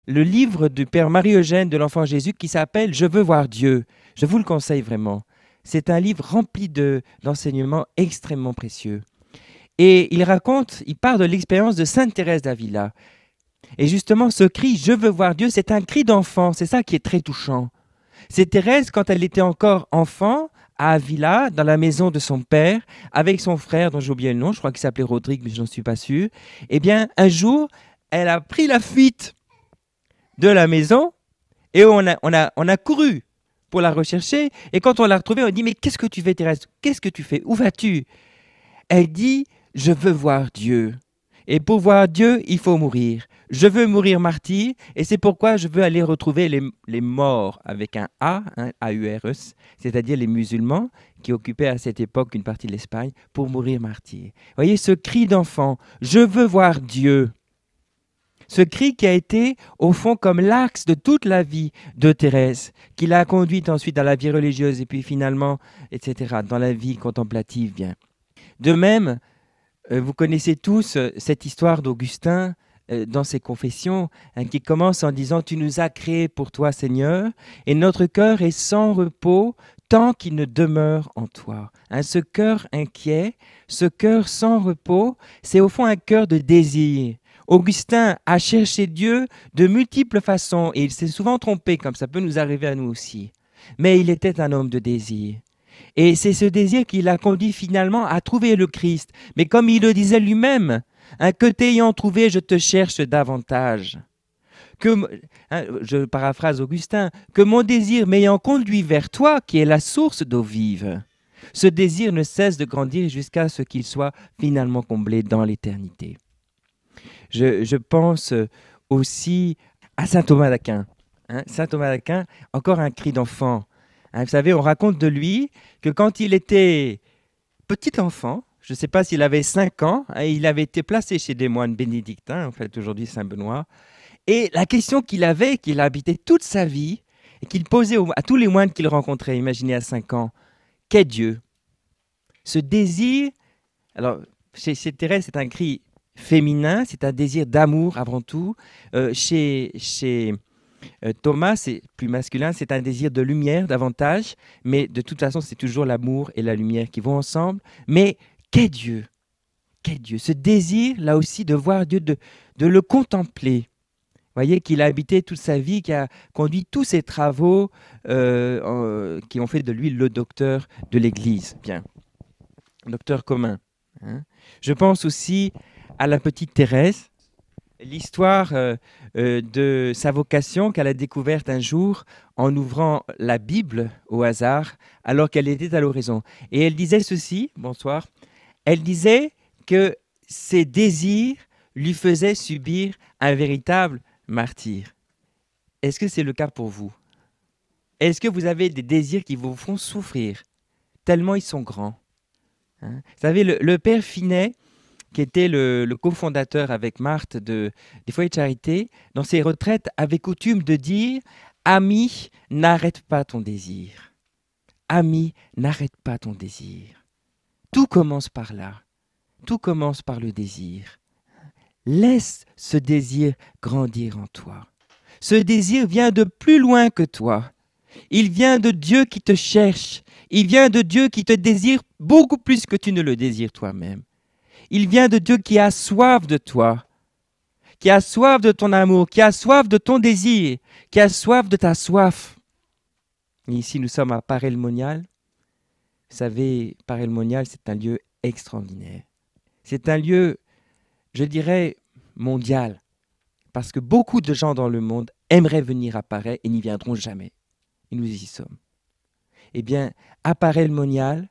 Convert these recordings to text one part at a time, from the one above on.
le livre du Père Marie-Eugène de l'Enfant Jésus qui s'appelle « Je veux voir Dieu ». Je vous le conseille vraiment. C'est un livre rempli d'enseignements extrêmement précieux. Et il part de l'expérience de Sainte Thérèse d'Avila. Et justement, ce cri « Je veux voir Dieu », c'est un cri d'enfant. C'est ça qui est très touchant. C'est Thérèse, quand elle était encore enfant, à Avila, dans la maison de son père, avec son frère, dont j'ai oublié le nom, je crois qu'il s'appelait Rodrigue, mais je n'en suis pas sûr. Eh bien, un jour, elle a pris la fuite de la maison et on a couru pour la rechercher. Et quand on l'a retrouvée, on dit « Mais qu'est-ce que tu fais, Thérèse? Qu'est-ce que tu fais? Où vas-tu » Elle dit « Je veux voir Dieu. Et pour voir Dieu, il faut mourir. Je veux mourir martyr et c'est pourquoi je veux aller retrouver les morts avec un A, A-U-R-E-S, c'est-à-dire les musulmans qui occupaient à cette époque une partie de l'Espagne pour mourir martyr. » Vous voyez ce cri d'enfant « Je veux voir Dieu ». Ce cri qui a été, au fond, comme l'axe de toute la vie de Thérèse, qui l'a conduite ensuite dans la vie religieuse et puis finalement, etc., dans la vie contemplative. Bien. De même, vous connaissez tous cette histoire d'Augustin dans ses confessions, qui commence en disant « Tu nous as créés pour toi, Seigneur, et notre cœur est sans repos tant qu'il ne demeure en toi. » Ce cœur inquiet, ce cœur sans repos, c'est au fond un cœur de désir. Augustin a cherché Dieu de multiples façons et il s'est souvent trompé, comme ça peut nous arriver à nous aussi. Mais il était un homme de désir. Et c'est ce désir qui l'a conduit finalement à trouver le Christ. Mais comme il le disait lui-même, que t'ayant trouvé, je te cherche davantage. Je paraphrase Augustin, que mon désir m'ayant conduit vers toi, qui est la source d'eau vive, ce désir ne cesse de grandir jusqu'à ce qu'il soit finalement comblé dans l'éternité. Je pense aussi à saint Thomas d'Aquin. Saint Thomas d'Aquin, encore un cri d'enfant. Vous savez, on raconte de lui que quand il était petit enfant, je ne sais pas s'il avait 5 ans, il avait été placé chez des moines bénédictins, en fait aujourd'hui Saint-Benoît, et la question qu'il avait, qu'il a habité toute sa vie, et qu'il posait à tous les moines qu'il rencontrait, imaginez à 5 ans, qu'est Dieu? Ce désir, alors chez Thérèse c'est un cri féminin, c'est un désir d'amour avant tout. Chez Thomas, c'est plus masculin, c'est un désir de lumière davantage, mais de toute façon, c'est toujours l'amour et la lumière qui vont ensemble. Mais qu'est Dieu? Qu'est Dieu? Ce désir, là aussi, de voir Dieu, de le contempler. Vous voyez qu'il a habité toute sa vie, qui a conduit tous ses travaux, qui ont fait de lui le docteur de l'Église. Bien, docteur commun. Je pense aussi à la petite Thérèse, l'histoire de sa vocation qu'elle a découverte un jour en ouvrant la Bible au hasard alors qu'elle était à l'horizon. Et elle disait ceci, bonsoir, elle disait que ses désirs lui faisaient subir un véritable martyre. Est-ce que c'est le cas pour vous? Est-ce que vous avez des désirs qui vous font souffrir tellement ils sont grands? Vous savez, le père Finet, qui était le cofondateur avec Marthe des foyers de charité, dans ses retraites, avait coutume de dire « Ami, n'arrête pas ton désir. Ami, n'arrête pas ton désir. » Tout commence par là. Tout commence par le désir. Laisse ce désir grandir en toi. Ce désir vient de plus loin que toi. Il vient de Dieu qui te cherche. Il vient de Dieu qui te désire beaucoup plus que tu ne le désires toi-même. Il vient de Dieu qui a soif de toi, qui a soif de ton amour, qui a soif de ton désir, qui a soif de ta soif. Et ici, nous sommes à Paray-le-Monial. Vous savez, Paray-le-Monial, c'est un lieu extraordinaire. C'est un lieu, je dirais, mondial, parce que beaucoup de gens dans le monde aimeraient venir à Paray et n'y viendront jamais. Et nous y sommes. Eh bien, à Paray-le-Monial,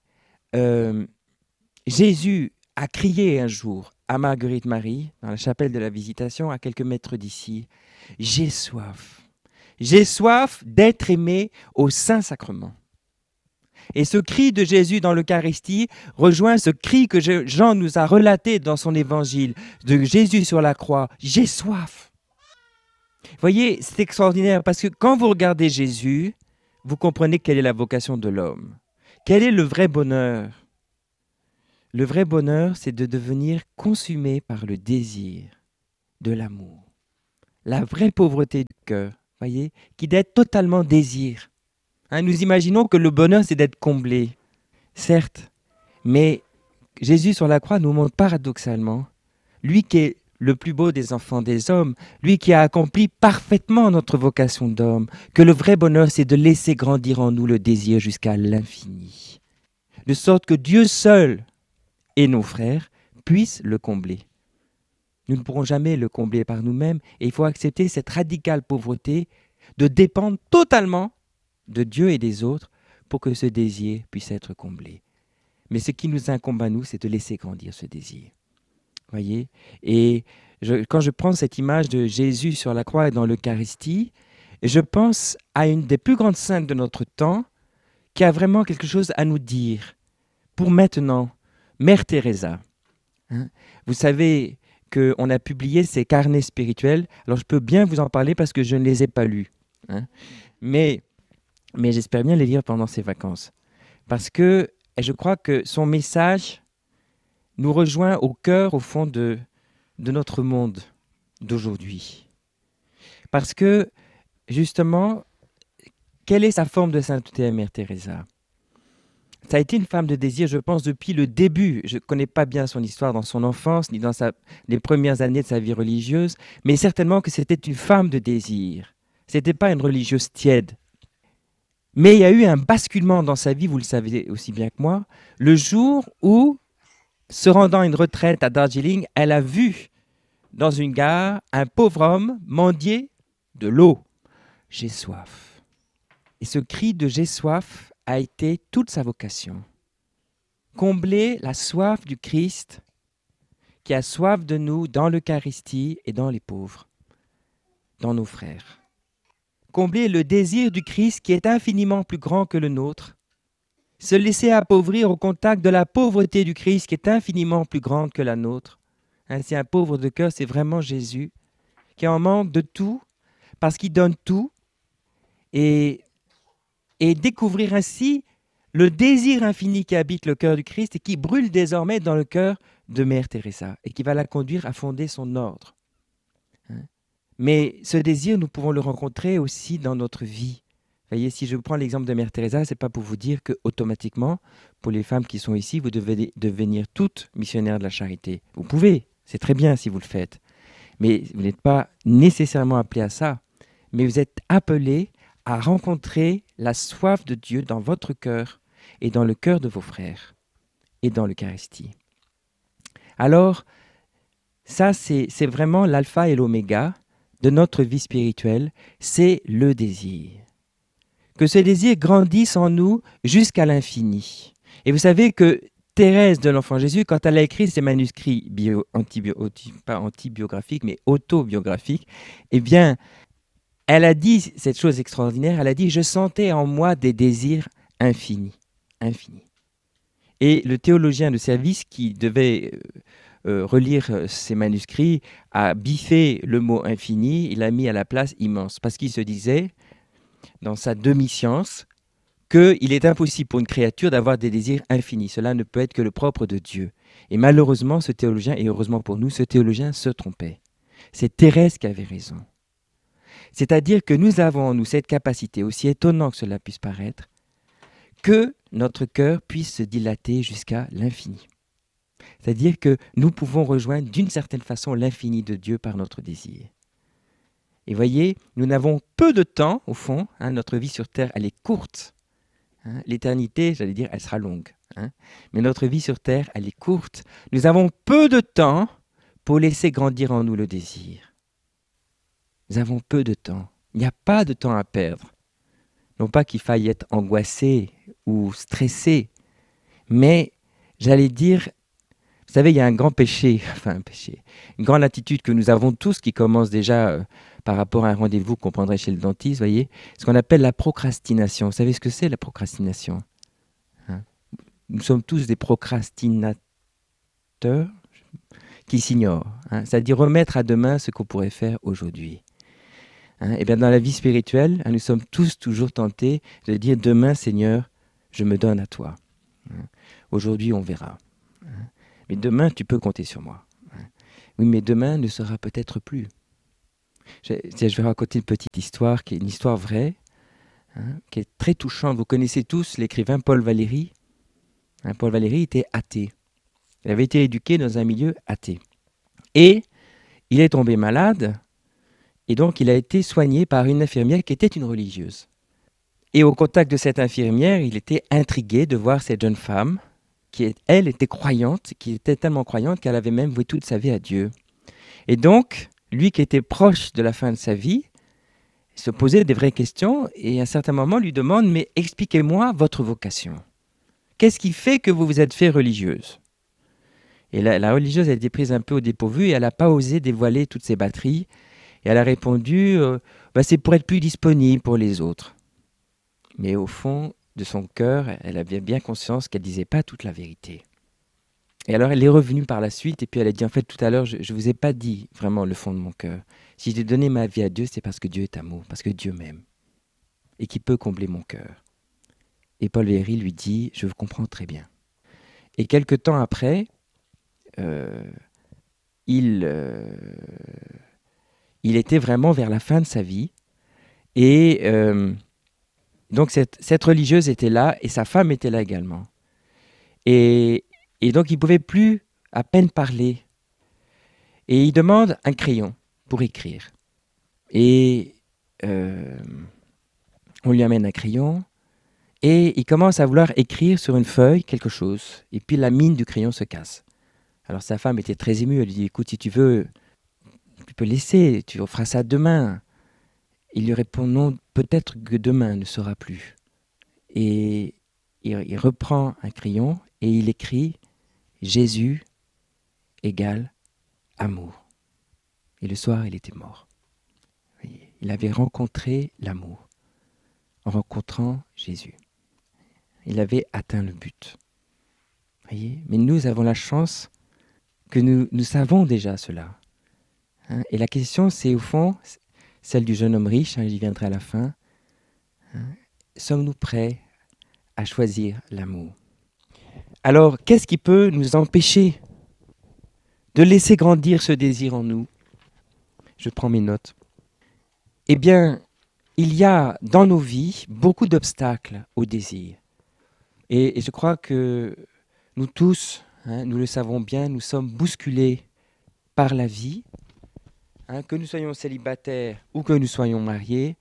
Jésus a crié un jour à Marguerite Marie, dans la chapelle de la Visitation, à quelques mètres d'ici, « J'ai soif. J'ai soif d'être aimé au Saint-Sacrement. » Et ce cri de Jésus dans l'Eucharistie rejoint ce cri que Jean nous a relaté dans son évangile, de Jésus sur la croix, « J'ai soif. » Vous voyez, c'est extraordinaire, parce que quand vous regardez Jésus, vous comprenez quelle est la vocation de l'homme. Quel est le vrai bonheur? Le vrai bonheur, c'est de devenir consumé par le désir de l'amour. la vraie pauvreté du cœur, voyez, qui d'être totalement désir. Nous imaginons que le bonheur, c'est d'être comblé, certes, mais Jésus sur la croix nous montre paradoxalement, lui qui est le plus beau des enfants des hommes, lui qui a accompli parfaitement notre vocation d'homme, que le vrai bonheur, c'est de laisser grandir en nous le désir jusqu'à l'infini, de sorte que Dieu seul et nos frères puissent le combler. Nous ne pourrons jamais le combler par nous-mêmes et il faut accepter cette radicale pauvreté de dépendre totalement de Dieu et des autres pour que ce désir puisse être comblé. Mais ce qui nous incombe à nous, c'est de laisser grandir ce désir. Voyez. Et quand je prends cette image de Jésus sur la croix et dans l'Eucharistie, je pense à une des plus grandes saintes de notre temps qui a vraiment quelque chose à nous dire. Pour maintenant, Mère Teresa. Vous savez qu'on a publié ces carnets spirituels. Alors je peux bien vous en parler parce que je ne les ai pas lus. Mais j'espère bien les lire pendant ces vacances. Parce que je crois que son message nous rejoint au cœur, au fond, de notre monde d'aujourd'hui. Parce que, justement, quelle est sa forme de sainteté à Mère Teresa ? Ça a été une femme de désir, je pense, depuis le début. Je ne connais pas bien son histoire dans son enfance, ni dans les premières années de sa vie religieuse, mais certainement que c'était une femme de désir. Ce n'était pas une religieuse tiède. Mais il y a eu un basculement dans sa vie, vous le savez aussi bien que moi, le jour où, se rendant à une retraite à Darjeeling, elle a vu dans une gare un pauvre homme mendier de l'eau. « J'ai soif ». Et ce cri de « j'ai soif » a été toute sa vocation. Combler la soif du Christ qui a soif de nous dans l'Eucharistie et dans les pauvres, dans nos frères. Combler le désir du Christ qui est infiniment plus grand que le nôtre. Se laisser appauvrir au contact de la pauvreté du Christ qui est infiniment plus grande que la nôtre. C'est un pauvre de cœur, c'est vraiment Jésus qui en manque de tout parce qu'il donne tout et découvrir ainsi le désir infini qui habite le cœur du Christ et qui brûle désormais dans le cœur de Mère Teresa et qui va la conduire à fonder son ordre. Mais ce désir, nous pouvons le rencontrer aussi dans notre vie. Vous voyez, si je prends l'exemple de Mère Teresa, ce n'est pas pour vous dire que automatiquement, pour les femmes qui sont ici, vous devez devenir toutes missionnaires de la charité. Vous pouvez, c'est très bien si vous le faites. Mais vous n'êtes pas nécessairement appelés à ça. Mais vous êtes appelés à rencontrer la soif de Dieu dans votre cœur et dans le cœur de vos frères et dans l'Eucharistie. Alors, ça, c'est vraiment l'alpha et l'oméga de notre vie spirituelle, c'est le désir. Que ce désir grandisse en nous jusqu'à l'infini. Et vous savez que Thérèse de l'Enfant Jésus, quand elle a écrit ses manuscrits pas antibiographiques, mais autobiographiques, eh bien, elle a dit cette chose extraordinaire, elle a dit « Je sentais en moi des désirs infinis. » Infinis. Et le théologien de service qui devait relire ses manuscrits a biffé le mot « infini », il a mis à la place « immense », parce qu'il se disait, dans sa demi-science, qu'il est impossible pour une créature d'avoir des désirs infinis. Cela ne peut être que le propre de Dieu. Et malheureusement, ce théologien, et heureusement pour nous, ce théologien se trompait. C'est Thérèse qui avait raison. C'est-à-dire que nous avons en nous cette capacité, aussi étonnant que cela puisse paraître, que notre cœur puisse se dilater jusqu'à l'infini. C'est-à-dire que nous pouvons rejoindre d'une certaine façon l'infini de Dieu par notre désir. Et voyez, nous n'avons peu de temps, au fond, notre vie sur Terre, elle est courte. L'éternité, j'allais dire, elle sera longue. Mais notre vie sur Terre, elle est courte. Nous avons peu de temps pour laisser grandir en nous le désir. Nous avons peu de temps. Il n'y a pas de temps à perdre. Non pas qu'il faille être angoissé ou stressé, mais j'allais dire, vous savez, il y a un grand péché, une grande attitude que nous avons tous qui commence déjà par rapport à un rendez-vous qu'on prendrait chez le dentiste, voyez, ce qu'on appelle la procrastination. Vous savez ce que c'est la procrastination ? Nous sommes tous des procrastinateurs qui s'ignorent. C'est-à-dire remettre à demain ce qu'on pourrait faire aujourd'hui. Et bien dans la vie spirituelle, nous sommes tous toujours tentés de dire demain, Seigneur, je me donne à toi. Aujourd'hui, on verra. Mais demain, tu peux compter sur moi. Oui, mais demain ne sera peut-être plus. Je vais raconter une petite histoire, qui est une histoire vraie, qui est très touchante. Vous connaissez tous l'écrivain Paul Valéry. Paul Valéry était athée. Il avait été éduqué dans un milieu athée. Et il est tombé malade, et donc il a été soigné par une infirmière qui était une religieuse. Et au contact de cette infirmière, il était intrigué de voir cette jeune femme, qui, elle, était croyante, qui était tellement croyante qu'elle avait même voué toute sa vie à Dieu. Et donc, lui qui était proche de la fin de sa vie, se posait des vraies questions, et à un certain moment lui demande « Mais expliquez-moi votre vocation. Qu'est-ce qui fait que vous vous êtes fait religieuse ?» Et la religieuse a été prise un peu au dépourvu, et elle n'a pas osé dévoiler toutes ses batteries. Et elle a répondu c'est pour être plus disponible pour les autres. Mais au fond de son cœur, elle avait bien conscience qu'elle ne disait pas toute la vérité. Et alors elle est revenue par la suite et puis elle a dit, en fait, tout à l'heure, je ne vous ai pas dit vraiment le fond de mon cœur. Si j'ai donné ma vie à Dieu, c'est parce que Dieu est amour, parce que Dieu m'aime et qui peut combler mon cœur. Et Paul Valéry lui dit, je vous comprends très bien. Et quelque temps après, il était vraiment vers la fin de sa vie et donc cette religieuse était là et sa femme était là également. Et donc il ne pouvait plus à peine parler. Et il demande un crayon pour écrire. Et on lui amène un crayon et il commence à vouloir écrire sur une feuille quelque chose. Et puis la mine du crayon se casse. Alors sa femme était très émue. Elle lui dit, écoute, si tu veux, tu peux laisser, tu feras ça demain. Il lui répond, non, peut-être que demain ne sera plus. Et il reprend un crayon et il écrit Jésus égale amour. Et le soir, il était mort. Il avait rencontré l'amour en rencontrant Jésus. Il avait atteint le but. Voyez, mais nous avons la chance que nous savons déjà cela. Et la question, c'est au fond celle du jeune homme riche, j'y viendrai à la fin. Sommes-nous prêts à choisir l'amour? Alors, qu'est-ce qui peut nous empêcher de laisser grandir ce désir en nous? Je prends mes notes. Eh bien, il y a dans nos vies beaucoup d'obstacles au désir. Et je crois que nous tous, nous le savons bien, nous sommes bousculés par la vie, que nous soyons célibataires ou que nous soyons mariés.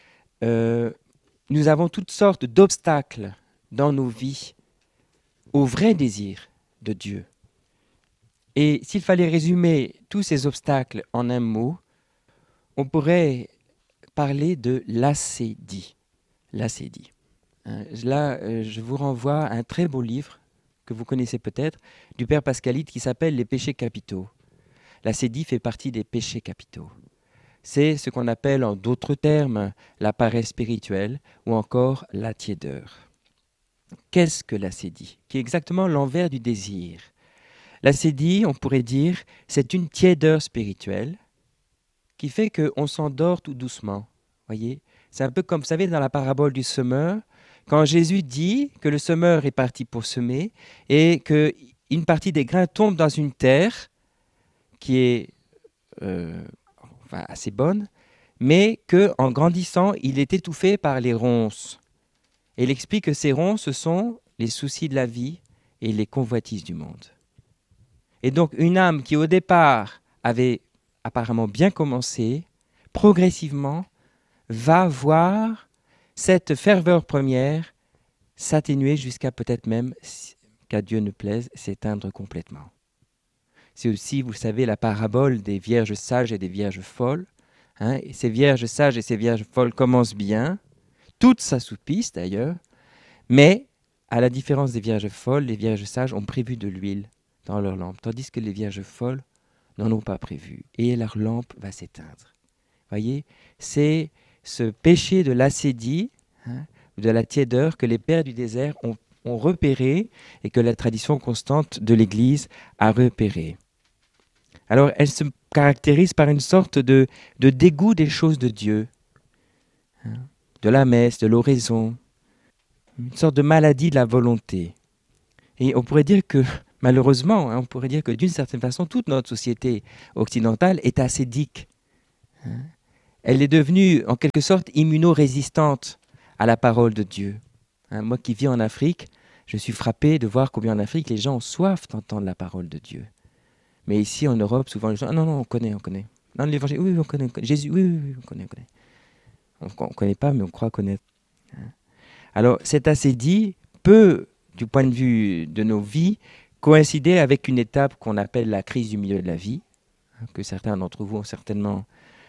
Nous avons toutes sortes d'obstacles dans nos vies au vrai désir de Dieu. Et s'il fallait résumer tous ces obstacles en un mot, on pourrait parler de l'ascédie. L'ascédie. Là, je vous renvoie à un très beau livre que vous connaissez peut-être, du Père Pascalide, qui s'appelle « Les péchés capitaux ». L'ascédie fait partie des péchés capitaux. C'est ce qu'on appelle en d'autres termes la paresse spirituelle ou encore la tiédeur. Qu'est-ce que l'ascédie? Qui est exactement l'envers du désir. L'ascédie, on pourrait dire, c'est une tiédeur spirituelle qui fait qu'on s'endort tout doucement. Voyez, c'est un peu comme, vous savez, dans la parabole du semeur, quand Jésus dit que le semeur est parti pour semer et qu'une partie des grains tombe dans une terre qui est assez bonne, mais qu'en grandissant, il est étouffé par les ronces. Et il explique que ces ronces, ce sont les soucis de la vie et les convoitises du monde. Et donc, une âme qui, au départ, avait apparemment bien commencé, progressivement, va voir cette ferveur première s'atténuer jusqu'à peut-être même, qu'à Dieu ne plaise, s'éteindre complètement. C'est aussi, vous le savez, la parabole des vierges sages et des vierges folles. Et ces vierges sages et ces vierges folles commencent bien, toutes s'assoupissent d'ailleurs, mais à la différence des vierges folles, les vierges sages ont prévu de l'huile dans leur lampe, tandis que les vierges folles n'en ont pas prévu, et leur lampe va s'éteindre. Voyez, c'est ce péché de l'ascédie, de la tiédeur, que les pères du désert ont repéré et que la tradition constante de l'Église a repéré. Alors, elle se caractérise par une sorte de dégoût des choses de Dieu, de la messe, de l'oraison, une sorte de maladie de la volonté. Et on pourrait dire que, malheureusement, on pourrait dire que d'une certaine façon, toute notre société occidentale est ascédique. elle est devenue en quelque sorte immunorésistante à la parole de Dieu. Moi qui vis en Afrique, je suis frappé de voir combien en Afrique les gens ont soif d'entendre la parole de Dieu. Mais ici en Europe, souvent les gens, non, on connaît. Non, l'évangile, oui, on connaît. Jésus, oui, on connaît. On ne connaît pas, mais on croit connaître. Alors, cet assédie peut, du point de vue de nos vies, coïncider avec une étape qu'on appelle la crise du milieu de la vie, que certains d'entre vous ont certainement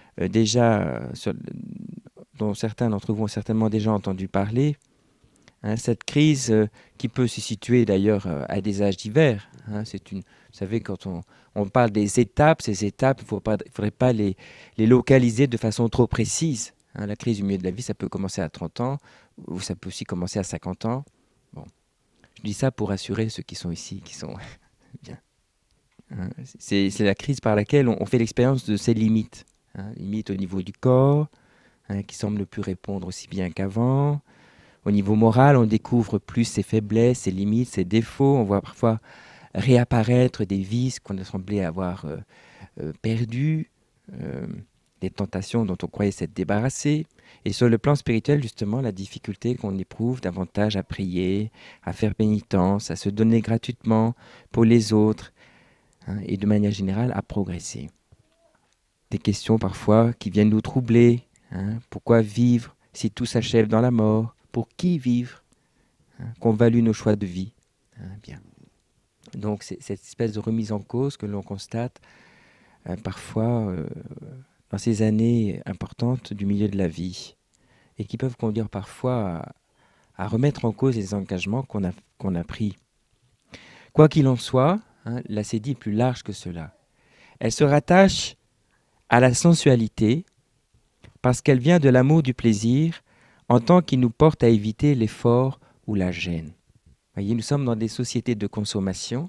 dont certains d'entre vous ont certainement déjà entendu parler. Cette crise qui peut se situer d'ailleurs à des âges divers. Vous savez, quand on parle des étapes, ces étapes, il ne faudrait pas les localiser de façon trop précise. La crise du milieu de la vie, ça peut commencer à 30 ans, ou ça peut aussi commencer à 50 ans. Bon. Je dis ça pour rassurer ceux qui sont ici, qui sont bien. C'est la crise par laquelle on fait l'expérience de ses limites. Limites au niveau du corps, qui semble ne plus répondre aussi bien qu'avant. Au niveau moral, on découvre plus ses faiblesses, ses limites, ses défauts. On voit parfois réapparaître des vices qu'on a semblé avoir perdus, des tentations dont on croyait s'être débarrassé. Et sur le plan spirituel, justement, la difficulté qu'on éprouve davantage à prier, à faire pénitence, à se donner gratuitement pour les autres, et de manière générale à progresser. Des questions parfois qui viennent nous troubler. Pourquoi vivre si tout s'achève dans la mort? Pour qui vivre? Qu'ont valu nos choix de vie? Bien. Donc c'est cette espèce de remise en cause que l'on constate parfois dans ces années importantes du milieu de la vie et qui peuvent conduire parfois à remettre en cause les engagements qu'on a pris. Quoi qu'il en soit, l'assédie est plus large que cela. Elle se rattache à la sensualité parce qu'elle vient de l'amour du plaisir en tant qu'il nous porte à éviter l'effort ou la gêne. Voyez, nous sommes dans des sociétés de consommation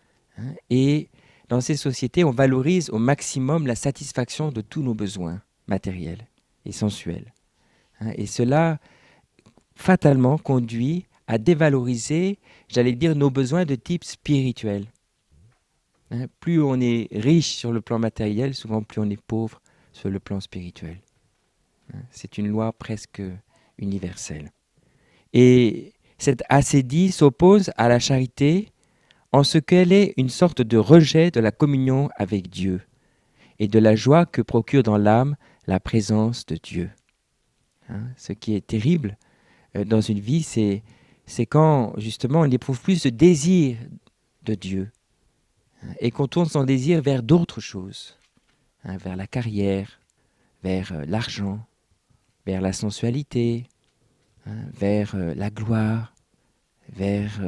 et dans ces sociétés, on valorise au maximum la satisfaction de tous nos besoins matériels et sensuels. Et cela, fatalement, conduit à dévaloriser, j'allais dire, nos besoins de type spirituel. Plus on est riche sur le plan matériel, souvent plus on est pauvre sur le plan spirituel. C'est une loi presque universelle. Et cette assédie s'oppose à la charité en ce qu'elle est une sorte de rejet de la communion avec Dieu et de la joie que procure dans l'âme la présence de Dieu. Ce qui est terrible dans une vie, c'est quand justement on n'éprouve plus ce désir de Dieu et qu'on tourne son désir vers d'autres choses, vers la carrière, vers l'argent, vers la sensualité, vers la gloire, vers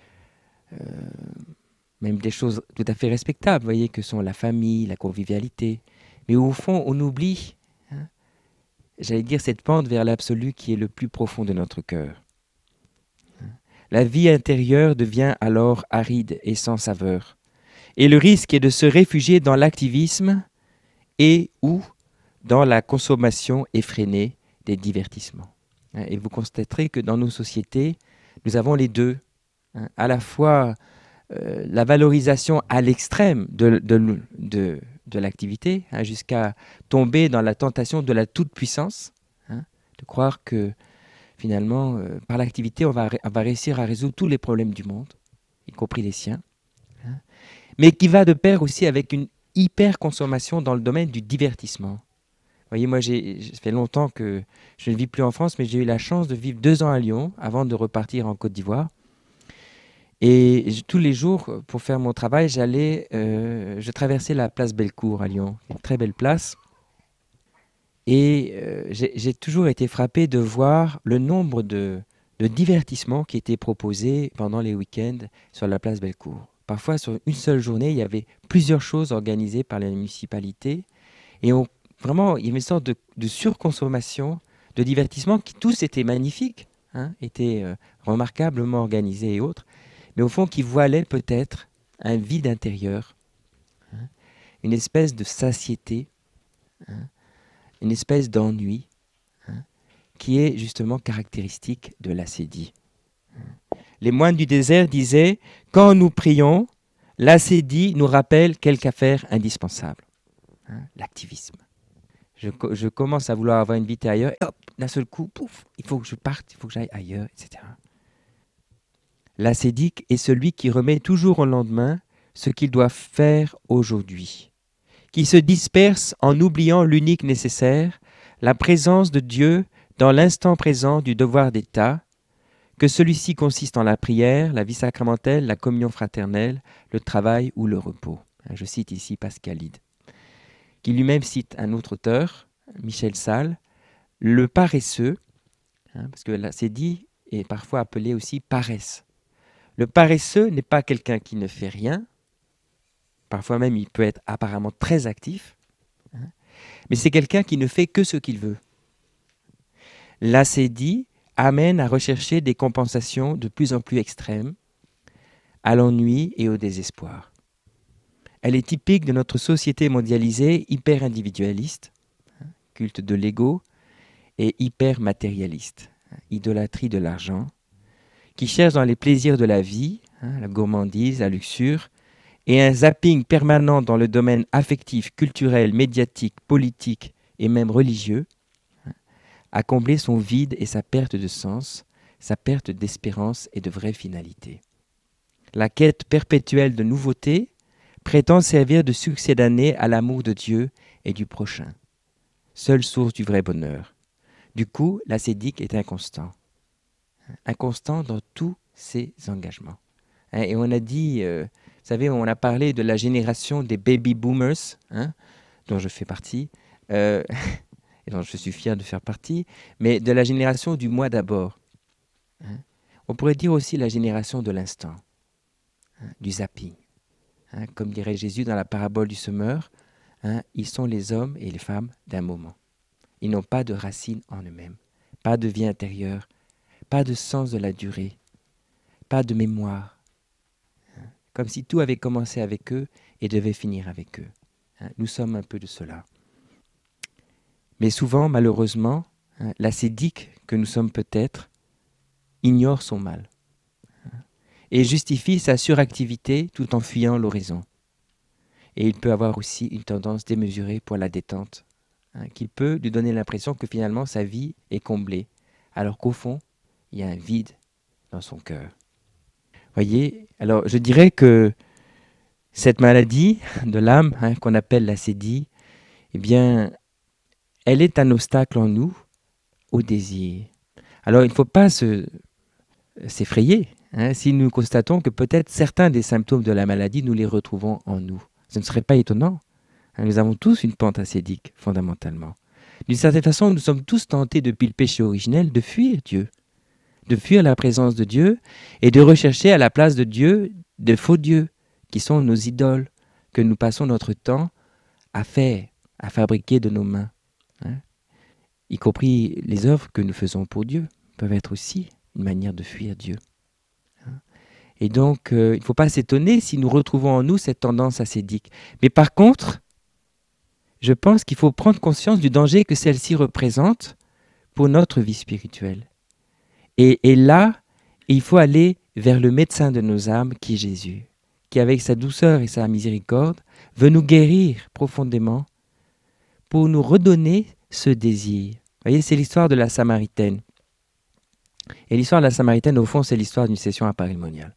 même des choses tout à fait respectables, vous voyez, que sont la famille, la convivialité. Mais au fond, on oublie, j'allais dire, cette pente vers l'absolu qui est le plus profond de notre cœur. La vie intérieure devient alors aride et sans saveur. Et le risque est de se réfugier dans l'activisme et ou dans la consommation effrénée des divertissements. Et vous constaterez que dans nos sociétés, nous avons les deux. À la fois la valorisation à l'extrême de l'activité, jusqu'à tomber dans la tentation de la toute-puissance, de croire que finalement, par l'activité, on va réussir à résoudre tous les problèmes du monde, y compris les siens, mais qui va de pair aussi avec une hyper-consommation dans le domaine du divertissement. Vous voyez, moi, ça fait longtemps que je ne vis plus en France, mais j'ai eu la chance de vivre 2 ans à Lyon avant de repartir en Côte d'Ivoire. Et tous les jours, pour faire mon travail, je traversais la place Bellecour à Lyon, une très belle place. Et j'ai toujours été frappé de voir le nombre de divertissements qui étaient proposés pendant les week-ends sur la place Bellecour. Parfois, sur une seule journée, il y avait plusieurs choses organisées par la municipalité. Et vraiment, il y avait une sorte de surconsommation de divertissements qui tous étaient magnifiques, étaient remarquablement organisés et autres, mais au fond qui voilaient peut-être un vide intérieur, une espèce de satiété, une espèce d'ennui, qui est justement caractéristique de l'assédie. Les moines du désert disaient « Quand nous prions, l'assédie nous rappelle quelque affaire indispensable. » L'activisme. je commence à vouloir avoir une vie ailleurs, et hop, d'un seul coup, pouf, il faut que je parte, il faut que j'aille ailleurs, etc. L'ascétique est celui qui remet toujours au lendemain ce qu'il doit faire aujourd'hui, qui se disperse en oubliant l'unique nécessaire, la présence de Dieu dans l'instant présent du devoir d'État, que celui-ci consiste en la prière, la vie sacramentelle, la communion fraternelle, le travail ou le repos. Je cite ici Pascalide, qui lui-même cite un autre auteur, Michel Salles, le paresseux, parce que l'ascédie est parfois appelée aussi paresse. Le paresseux n'est pas quelqu'un qui ne fait rien, parfois même il peut être apparemment très actif, mais c'est quelqu'un qui ne fait que ce qu'il veut. L'ascédie amène à rechercher des compensations de plus en plus extrêmes, à l'ennui et au désespoir. Elle est typique de notre société mondialisée hyper individualiste, culte de l'ego, et hyper matérialiste, idolâtrie de l'argent, qui cherche dans les plaisirs de la vie, la gourmandise, la luxure, et un zapping permanent dans le domaine affectif, culturel, médiatique, politique et même religieux, à combler son vide et sa perte de sens, sa perte d'espérance et de vraie finalité. La quête perpétuelle de nouveautés prétend servir de succédané à l'amour de Dieu et du prochain, seule source du vrai bonheur. Du coup, l'ascétique est inconstant dans tous ses engagements. Et on a dit, vous savez, on a parlé de la génération des baby boomers, dont je fais partie, et dont je suis fier de faire partie, mais de la génération du moi d'abord. On pourrait dire aussi la génération de l'instant, du zapping. Comme dirait Jésus dans la parabole du semeur, ils sont les hommes et les femmes d'un moment. Ils n'ont pas de racines en eux-mêmes, pas de vie intérieure, pas de sens de la durée, pas de mémoire. Comme si tout avait commencé avec eux et devait finir avec eux. Nous sommes un peu de cela. Mais souvent, malheureusement, l'ascétique que nous sommes peut-être ignore son mal et justifie sa suractivité tout en fuyant l'horizon. Et il peut avoir aussi une tendance démesurée pour la détente, qui peut lui donner l'impression que finalement sa vie est comblée, alors qu'au fond, il y a un vide dans son cœur. Voyez, alors je dirais que cette maladie de l'âme, qu'on appelle l'ascédie, eh bien, elle est un obstacle en nous au désir. Alors il ne faut pas s'effrayer si nous constatons que peut-être certains des symptômes de la maladie, nous les retrouvons en nous. Ce ne serait pas étonnant. Nous avons tous une pente ascédique, fondamentalement. D'une certaine façon, nous sommes tous tentés, depuis le péché originel, de fuir Dieu, de fuir la présence de Dieu et de rechercher à la place de Dieu de faux dieux, qui sont nos idoles, que nous passons notre temps à faire, à fabriquer de nos mains. Y compris les œuvres que nous faisons pour Dieu peuvent être aussi une manière de fuir Dieu. Et donc, il ne faut pas s'étonner si nous retrouvons en nous cette tendance ascédique. Mais par contre, je pense qu'il faut prendre conscience du danger que celle-ci représente pour notre vie spirituelle. Et là, il faut aller vers le médecin de nos âmes, qui est Jésus, qui avec sa douceur et sa miséricorde veut nous guérir profondément pour nous redonner ce désir. Vous voyez, c'est l'histoire de la Samaritaine. Et l'histoire de la Samaritaine, au fond, c'est l'histoire d'une session aparimoniale.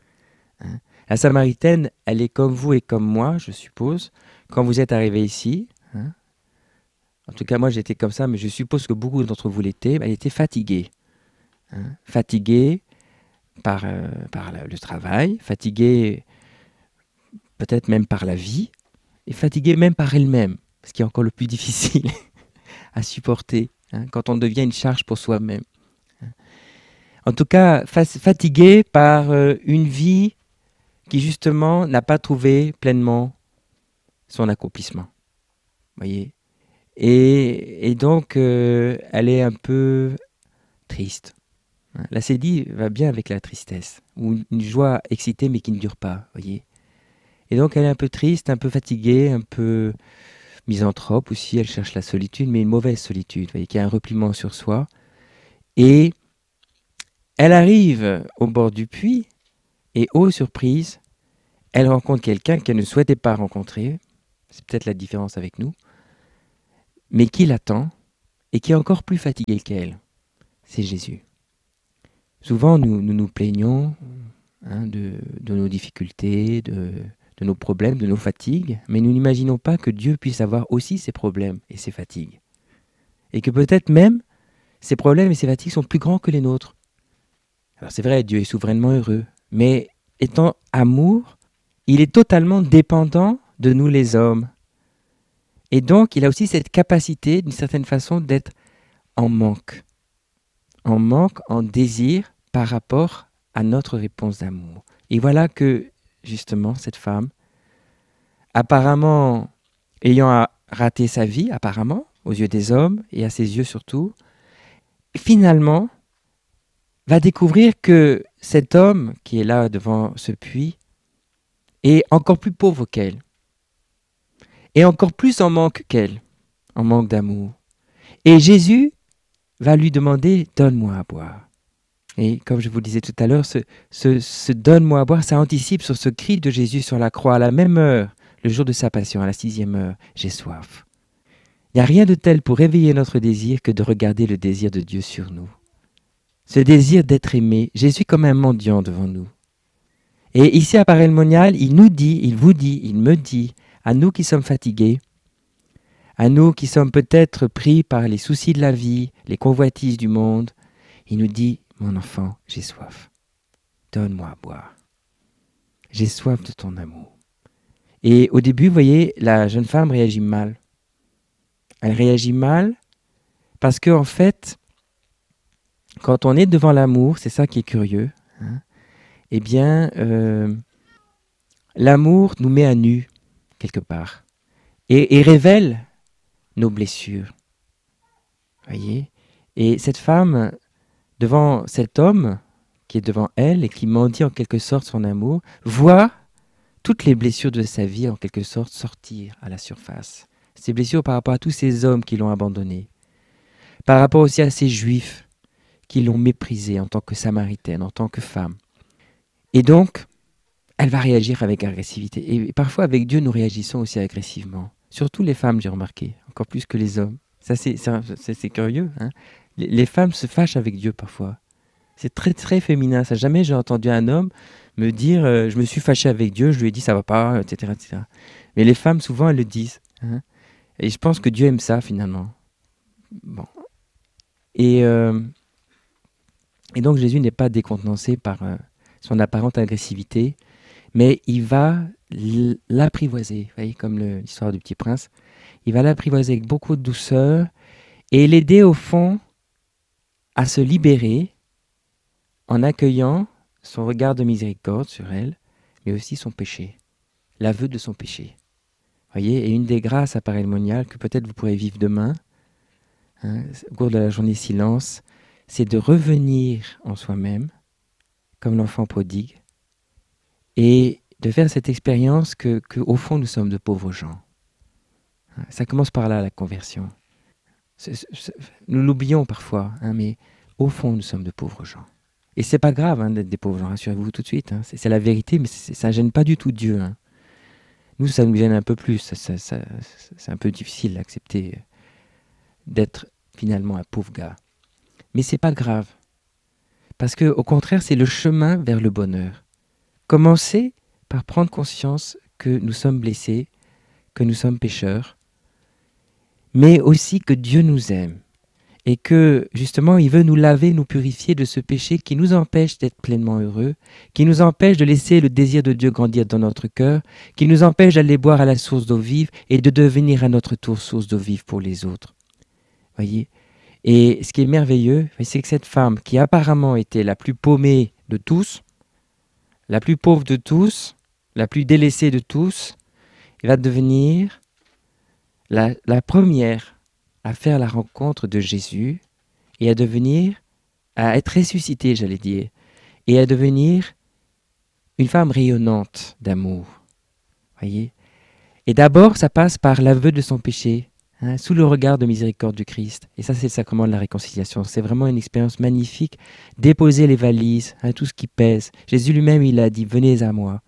La Samaritaine, elle est comme vous et comme moi, je suppose, quand vous êtes arrivés ici. En tout cas, moi, j'étais comme ça, mais je suppose que beaucoup d'entre vous l'étaient. Elle était fatiguée. Fatiguée par le travail, fatiguée peut-être même par la vie, et fatiguée même par elle-même, ce qui est encore le plus difficile à supporter, quand on devient une charge pour soi-même. En tout cas, fatiguée par une vie qui justement n'a pas trouvé pleinement son accomplissement. Voyez. Et donc, elle est un peu triste. L'ascédie va bien avec la tristesse, ou une joie excitée mais qui ne dure pas. Voyez. Et donc, elle est un peu triste, un peu fatiguée, un peu misanthrope aussi. Elle cherche la solitude, mais une mauvaise solitude, voyez, qui a un repliement sur soi. Et elle arrive au bord du puits, et ô surprise, elle rencontre quelqu'un qu'elle ne souhaitait pas rencontrer. C'est peut-être la différence avec nous. mais qui l'attend et qui est encore plus fatigué qu'elle. C'est Jésus. Souvent, nous plaignons de nos difficultés, de nos problèmes, de nos fatigues, mais nous n'imaginons pas que Dieu puisse avoir aussi ses problèmes et ses fatigues. Et que peut-être même, ses problèmes et ses fatigues sont plus grands que les nôtres. Alors c'est vrai, Dieu est souverainement heureux, mais étant amour, il est totalement dépendant de nous les hommes. Et donc, il a aussi cette capacité, d'une certaine façon, d'être en manque, en désir par rapport à notre réponse d'amour. Et voilà que, justement, cette femme, apparemment ayant raté sa vie, apparemment, aux yeux des hommes et à ses yeux surtout, finalement, va découvrir que cet homme qui est là devant ce puits est encore plus pauvre qu'elle, et encore plus en manque qu'elle, en manque d'amour. Et Jésus va lui demander « donne-moi à boire ». Et comme je vous le disais tout à l'heure, ce donne-moi à boire, ça anticipe sur ce cri de Jésus sur la croix à la même heure, le jour de sa passion, à la 6e heure, j'ai soif. Il n'y a rien de tel pour réveiller notre désir que de regarder le désir de Dieu sur nous. Ce désir d'être aimé, Jésus comme un mendiant devant nous. Et ici à Parel Monial, il nous dit, il vous dit, il me dit, à nous qui sommes fatigués, à nous qui sommes peut-être pris par les soucis de la vie, les convoitises du monde, il nous dit, mon enfant, j'ai soif. Donne-moi à boire. J'ai soif de ton amour. Et au début, vous voyez, la jeune femme réagit mal. Elle réagit mal parce que, en fait, quand on est devant l'amour, c'est ça qui est curieux, eh bien, l'amour nous met à nu, quelque part, et révèle nos blessures. Voyez ? Et cette femme, devant cet homme qui est devant elle et qui mendie en quelque sorte son amour, voit toutes les blessures de sa vie en quelque sorte sortir à la surface. Ces blessures par rapport à tous ces hommes qui l'ont abandonnée, par rapport aussi à ces juifs qui l'ont méprisée en tant que samaritaine, en tant que femme. Et donc, elle va réagir avec agressivité. Et parfois, avec Dieu, nous réagissons aussi agressivement. Surtout les femmes, j'ai remarqué, encore plus que les hommes. Ça, c'est curieux. Les femmes se fâchent avec Dieu parfois. C'est très, très féminin. Ça, jamais j'ai entendu un homme me dire je me suis fâché avec Dieu, je lui ai dit ça va pas, etc., etc. Mais les femmes, souvent, elles le disent. Et je pense que Dieu aime ça, finalement. Bon. Et donc, Jésus n'est pas décontenancé par son apparente agressivité, mais il va l'apprivoiser, vous voyez, comme l'histoire du Petit Prince. Il va l'apprivoiser avec beaucoup de douceur et l'aider, au fond, à se libérer en accueillant son regard de miséricorde sur elle, mais aussi son péché, l'aveu de son péché. Voyez, et une des grâces à Parel Monial que peut-être vous pourrez vivre demain, au cours de la journée silence, c'est de revenir en soi-même, comme l'enfant prodigue, et de faire cette expérience que au fond, nous sommes de pauvres gens. Ça commence par là, la conversion. Nous l'oublions parfois, mais au fond, nous sommes de pauvres gens. Et c'est pas grave d'être des pauvres gens, rassurez-vous tout de suite. C'est la vérité, mais ça ne gêne pas du tout Dieu. Nous, ça nous gêne un peu plus. C'est un peu difficile d'accepter d'être finalement un pauvre gars. Mais c'est pas grave. Parce que, au contraire, c'est le chemin vers le bonheur. Commencez par prendre conscience que nous sommes blessés, que nous sommes pécheurs, mais aussi que Dieu nous aime. Et que, justement, il veut nous laver, nous purifier de ce péché qui nous empêche d'être pleinement heureux, qui nous empêche de laisser le désir de Dieu grandir dans notre cœur, qui nous empêche d'aller boire à la source d'eau vive et de devenir à notre tour source d'eau vive pour les autres. Voyez ? Et ce qui est merveilleux, c'est que cette femme, qui apparemment était la plus paumée de tous, la plus pauvre de tous, la plus délaissée de tous, va devenir la première à faire la rencontre de Jésus et à être ressuscitée, j'allais dire, et à devenir une femme rayonnante d'amour. Voyez ? Et d'abord, ça passe par l'aveu de son péché, sous le regard de miséricorde du Christ. Et ça, c'est le sacrement de la réconciliation. C'est vraiment une expérience magnifique. Déposer les valises, tout ce qui pèse. Jésus lui-même, il a dit, venez à moi.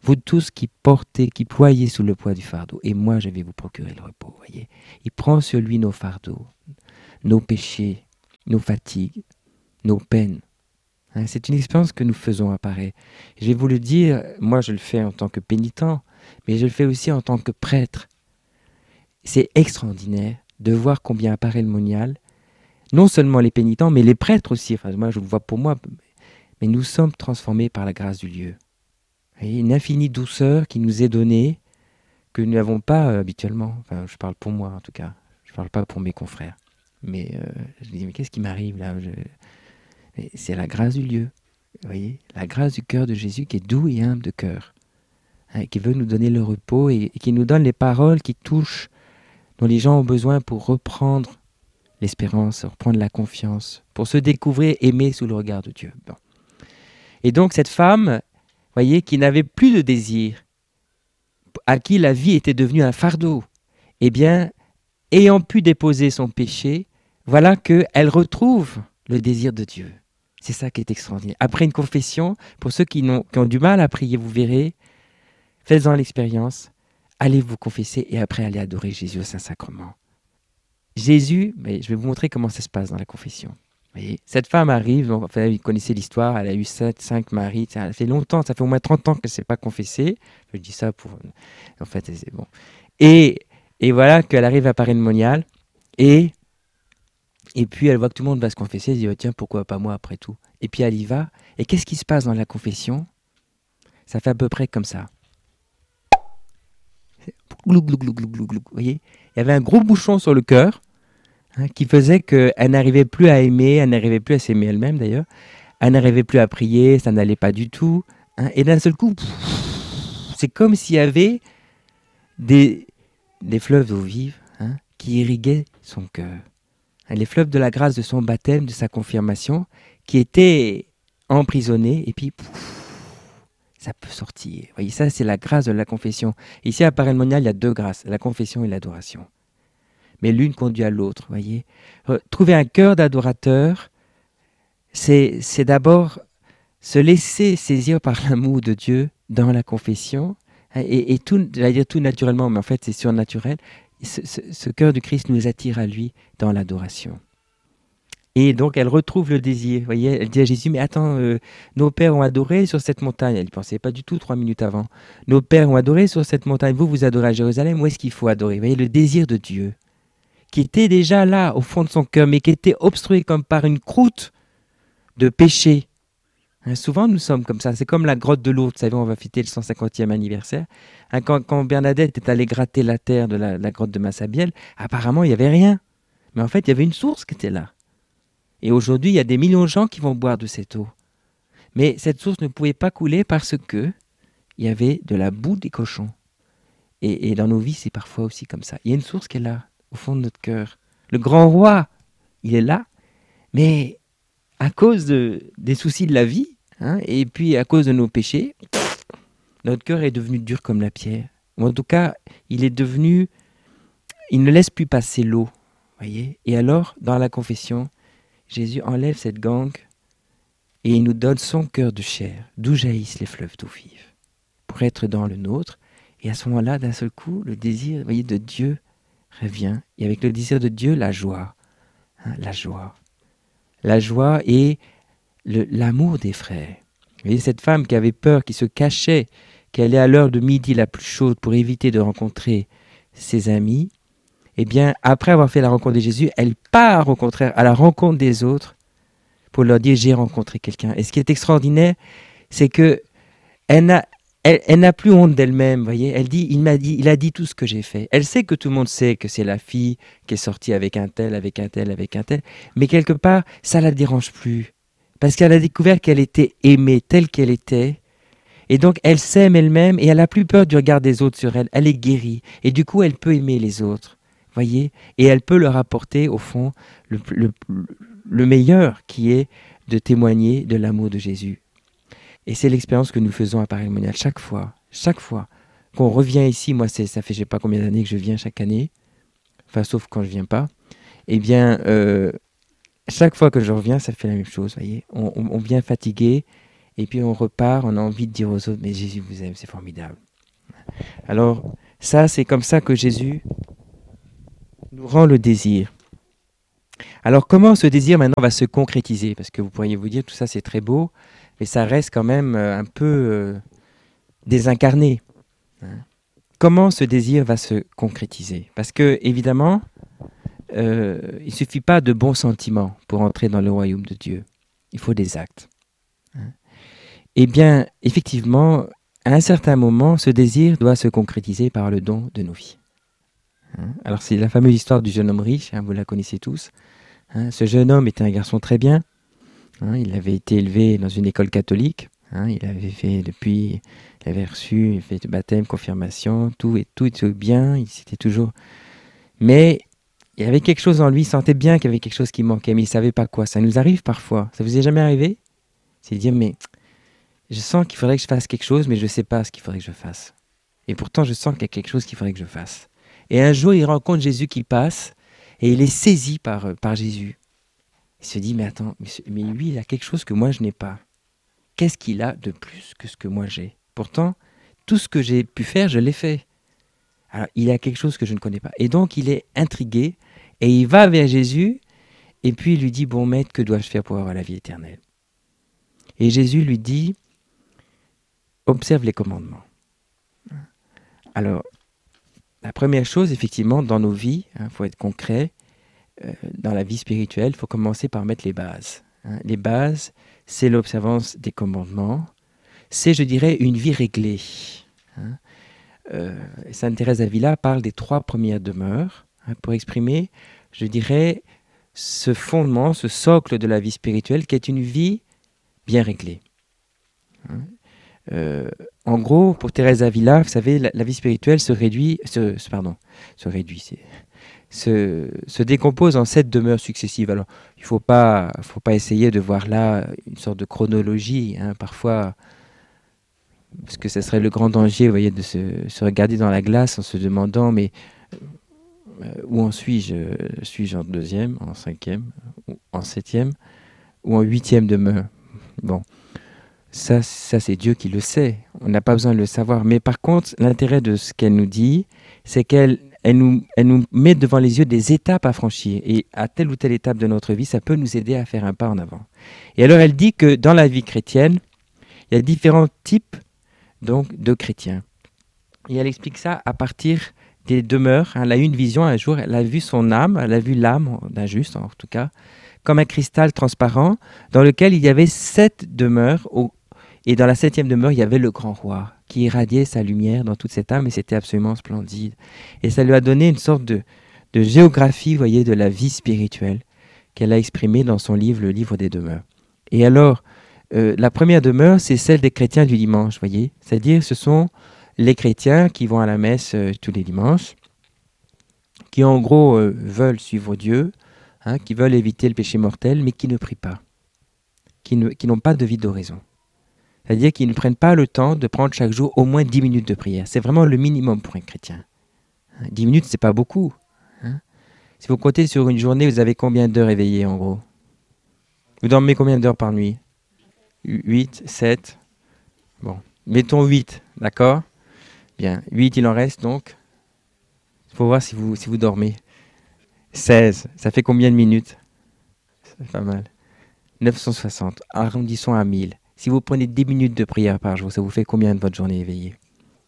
vous tous qui portez, qui ployez sous le poids du fardeau, et moi je vais vous procurer le repos. Voyez, il prend sur lui nos fardeaux, nos péchés, nos fatigues, nos peines. Hein, c'est une expérience que nous faisons apparaître. Je vais vous le dire, moi je le fais en tant que pénitent, mais je le fais aussi en tant que prêtre. C'est extraordinaire de voir combien apparaît le monial, non seulement les pénitents, mais les prêtres aussi. Enfin, moi je le vois pour moi, mais nous sommes transformés par la grâce du lieu. Et une infinie douceur qui nous est donnée, que nous n'avons pas habituellement. Enfin, je parle pour moi en tout cas. Je ne parle pas pour mes confrères. Mais je me dis, mais qu'est-ce qui m'arrive là? Mais c'est la grâce du lieu. Vous voyez, la grâce du cœur de Jésus qui est doux et humble de cœur. Hein, qui veut nous donner le repos et qui nous donne les paroles qui touchent, dont les gens ont besoin pour reprendre l'espérance, reprendre la confiance, pour se découvrir aimé sous le regard de Dieu. Bon. Et donc cette femme, voyez, qui n'avait plus de désir, à qui la vie était devenue un fardeau, eh bien, ayant pu déposer son péché, voilà qu'elle retrouve le désir de Dieu. C'est ça qui est extraordinaire. Après une confession, pour ceux qui ont du mal à prier, vous verrez, faites-en l'expérience, allez vous confesser et après allez adorer Jésus au Saint-Sacrement. Jésus, mais je vais vous montrer comment ça se passe dans la confession. Vous voyez, cette femme arrive, enfin, vous connaissez l'histoire, elle a eu 5 maris, ça fait longtemps, ça fait au moins 30 ans qu'elle ne s'est pas confessée. Je dis ça pour... En fait, c'est bon. Et voilà qu'elle arrive à Paray-le-Monial, et puis elle voit que tout le monde va se confesser, elle dit oh, tiens, pourquoi pas moi après tout. Et puis elle y va, et qu'est-ce qui se passe dans la confession? Ça fait à peu près comme ça. Glou, glou, glou, glou, glou, glou. Vous voyez, il y avait un gros bouchon sur le cœur, qui faisait qu'elle n'arrivait plus à aimer, elle n'arrivait plus à s'aimer elle-même d'ailleurs, elle n'arrivait plus à prier, ça n'allait pas du tout. Hein, et d'un seul coup, c'est comme s'il y avait des fleuves d'eau vive qui irriguaient son cœur. Hein, les fleuves de la grâce de son baptême, de sa confirmation, qui étaient emprisonnés, et puis ça peut sortir. Vous voyez, ça c'est la grâce de la confession. Ici à Paray-le-Monial, il y a 2 grâces, la confession et l'adoration. Mais l'une conduit à l'autre, voyez. Trouver un cœur d'adorateur, c'est d'abord se laisser saisir par l'amour de Dieu dans la confession, et tout, j'allais dire tout naturellement, mais en fait c'est surnaturel. Ce cœur du Christ nous attire à lui dans l'adoration. Et donc elle retrouve le désir, voyez. Elle dit à Jésus, mais attends, nos pères ont adoré sur cette montagne. Elle n'y pensait pas du tout 3 minutes avant. Nos pères ont adoré sur cette montagne, vous adorez à Jérusalem, où est-ce qu'il faut adorer? Vous voyez, le désir de Dieu, qui était déjà là au fond de son cœur, mais qui était obstrué comme par une croûte de péché. Hein, souvent nous sommes comme ça, c'est comme la grotte de Lourdes, vous savez, on va fêter le 150e anniversaire. Hein, quand Bernadette est allée gratter la terre de la grotte de Massabielle, apparemment il n'y avait rien. Mais en fait il y avait une source qui était là. Et aujourd'hui il y a des millions de gens qui vont boire de cette eau. Mais cette source ne pouvait pas couler parce que il y avait de la boue des cochons. Et dans nos vies c'est parfois aussi comme ça. Il y a une source qui est là, au fond de notre cœur. Le grand roi, il est là, mais à cause des soucis de la vie, et puis à cause de nos péchés, notre cœur est devenu dur comme la pierre. Ou en tout cas, il ne laisse plus passer l'eau, voyez. Et alors, dans la confession, Jésus enlève cette gangue et il nous donne son cœur de chair, d'où jaillissent les fleuves d'eau vive, pour être dans le nôtre. Et à ce moment-là, d'un seul coup, le désir, voyez, de Dieu revient. Et avec le désir de Dieu, la joie. La joie. La joie et l'amour des frères. Vous voyez, cette femme qui avait peur, qui se cachait, qui allait à l'heure de midi la plus chaude pour éviter de rencontrer ses amis, eh bien, après avoir fait la rencontre de Jésus, elle part au contraire à la rencontre des autres pour leur dire « j'ai rencontré quelqu'un ». Et ce qui est extraordinaire, c'est que elle n'a plus honte d'elle-même, voyez. Elle dit, il a dit tout ce que j'ai fait. Elle sait que tout le monde sait que c'est la fille qui est sortie avec un tel, avec un tel, avec un tel. Mais quelque part, ça la dérange plus. Parce qu'elle a découvert qu'elle était aimée telle qu'elle était. Et donc, elle s'aime elle-même et elle n'a plus peur du regard des autres sur elle. Elle est guérie. Et du coup, elle peut aimer les autres, voyez. Et elle peut leur apporter, au fond, le meilleur qui est de témoigner de l'amour de Jésus. Et c'est l'expérience que nous faisons à Paray-le-Monial chaque fois qu'on revient ici. Moi, ça fait je ne sais pas combien d'années que je viens chaque année, enfin sauf quand je ne viens pas. Eh bien, chaque fois que je reviens, ça fait la même chose, voyez. On vient fatigué et puis on repart, on a envie de dire aux autres, mais Jésus vous aime, c'est formidable. Alors, ça, c'est comme ça que Jésus nous rend le désir. Alors, comment ce désir maintenant va se concrétiser? Parce que vous pourriez vous dire, tout ça c'est très beau, mais ça reste quand même un peu désincarné. Hein. Comment ce désir va se concrétiser? Parce que, évidemment, il ne suffit pas de bons sentiments pour entrer dans le royaume de Dieu. Il faut des actes. Hein. Eh bien, effectivement, à un certain moment, ce désir doit se concrétiser par le don de nos vies. Hein. Alors, c'est la fameuse histoire du jeune homme riche, hein, vous la connaissez tous. Hein. Ce jeune homme était un garçon très bien. Hein, il avait été élevé dans une école catholique. Hein, il avait fait depuis, il avait reçu, il fait de baptême, confirmation, tout était bien. Il s'était toujours. Mais il y avait quelque chose en lui. Il sentait bien qu'il y avait quelque chose qui manquait, mais il savait pas quoi. Ça nous arrive parfois. Ça vous est jamais arrivé? C'est de dire mais je sens qu'il faudrait que je fasse quelque chose, mais je ne sais pas ce qu'il faudrait que je fasse. Et pourtant, je sens qu'il y a quelque chose qu'il faudrait que je fasse. Et un jour, il rencontre Jésus qui passe, et il est saisi par Jésus. Il se dit, mais attends, mais lui, il a quelque chose que moi, je n'ai pas. Qu'est-ce qu'il a de plus que ce que moi j'ai? Pourtant, tout ce que j'ai pu faire, je l'ai fait. Alors, il a quelque chose que je ne connais pas. Et donc, il est intrigué, et il va vers Jésus, et puis il lui dit, bon maître, que dois-je faire pour avoir la vie éternelle? Et Jésus lui dit, observe les commandements. Alors, la première chose, effectivement, dans nos vies, il faut être concret, dans la vie spirituelle, il faut commencer par mettre les bases. Hein. Les bases, c'est l'observance des commandements, c'est, je dirais, une vie réglée. Hein. Sainte Thérèse d'Avila parle des 3 premières demeures, hein, pour exprimer, je dirais, ce fondement, ce socle de la vie spirituelle qui est une vie bien réglée. Hein. En gros, pour Thérèse d'Avila, vous savez, la vie spirituelle se décompose en 7 demeures successives. Alors, il ne faut pas essayer de voir là une sorte de chronologie, hein, parfois, parce que ce serait le grand danger, vous voyez, de se regarder dans la glace en se demandant, mais où en suis-je? Suis-je en 2e, en 5e, en 7e, ou en 8e demeure? Bon. Ça, c'est Dieu qui le sait. On n'a pas besoin de le savoir. Mais par contre, l'intérêt de ce qu'elle nous dit, c'est qu'elle nous met devant les yeux des étapes à franchir. Et à telle ou telle étape de notre vie, ça peut nous aider à faire un pas en avant. Et alors, elle dit que dans la vie chrétienne, il y a différents types donc, de chrétiens. Et elle explique ça à partir des demeures. Elle a eu une vision un jour, elle a vu son âme, elle a vu l'âme d'un juste en tout cas, comme un cristal transparent dans lequel il y avait 7 demeures. Et dans la 7e demeure, il y avait le grand roi qui irradiait sa lumière dans toute cette âme et c'était absolument splendide. Et ça lui a donné une sorte de géographie, vous voyez, de la vie spirituelle qu'elle a exprimée dans son livre, le livre des demeures. Et alors, la première demeure, c'est celle des chrétiens du dimanche, vous voyez. C'est-à-dire, ce sont les chrétiens qui vont à la messe tous les dimanches, qui en gros veulent suivre Dieu, hein, qui veulent éviter le péché mortel, mais qui ne prient pas, qui n'ont pas de vie d'oraison. C'est-à-dire qu'ils ne prennent pas le temps de prendre chaque jour au moins 10 minutes de prière. C'est vraiment le minimum pour un chrétien. 10 minutes, c'est pas beaucoup. Hein. Si vous comptez sur une journée, vous avez combien d'heures éveillées en gros? Vous dormez combien d'heures par nuit? 8, 7? Bon, mettons 8, d'accord? Bien, 8 il en reste donc. Il faut voir si vous dormez. 16, ça fait combien de minutes? C'est pas mal. 960, arrondissons à 1000. Si vous prenez 10 minutes de prière par jour, ça vous fait combien de votre journée éveillée?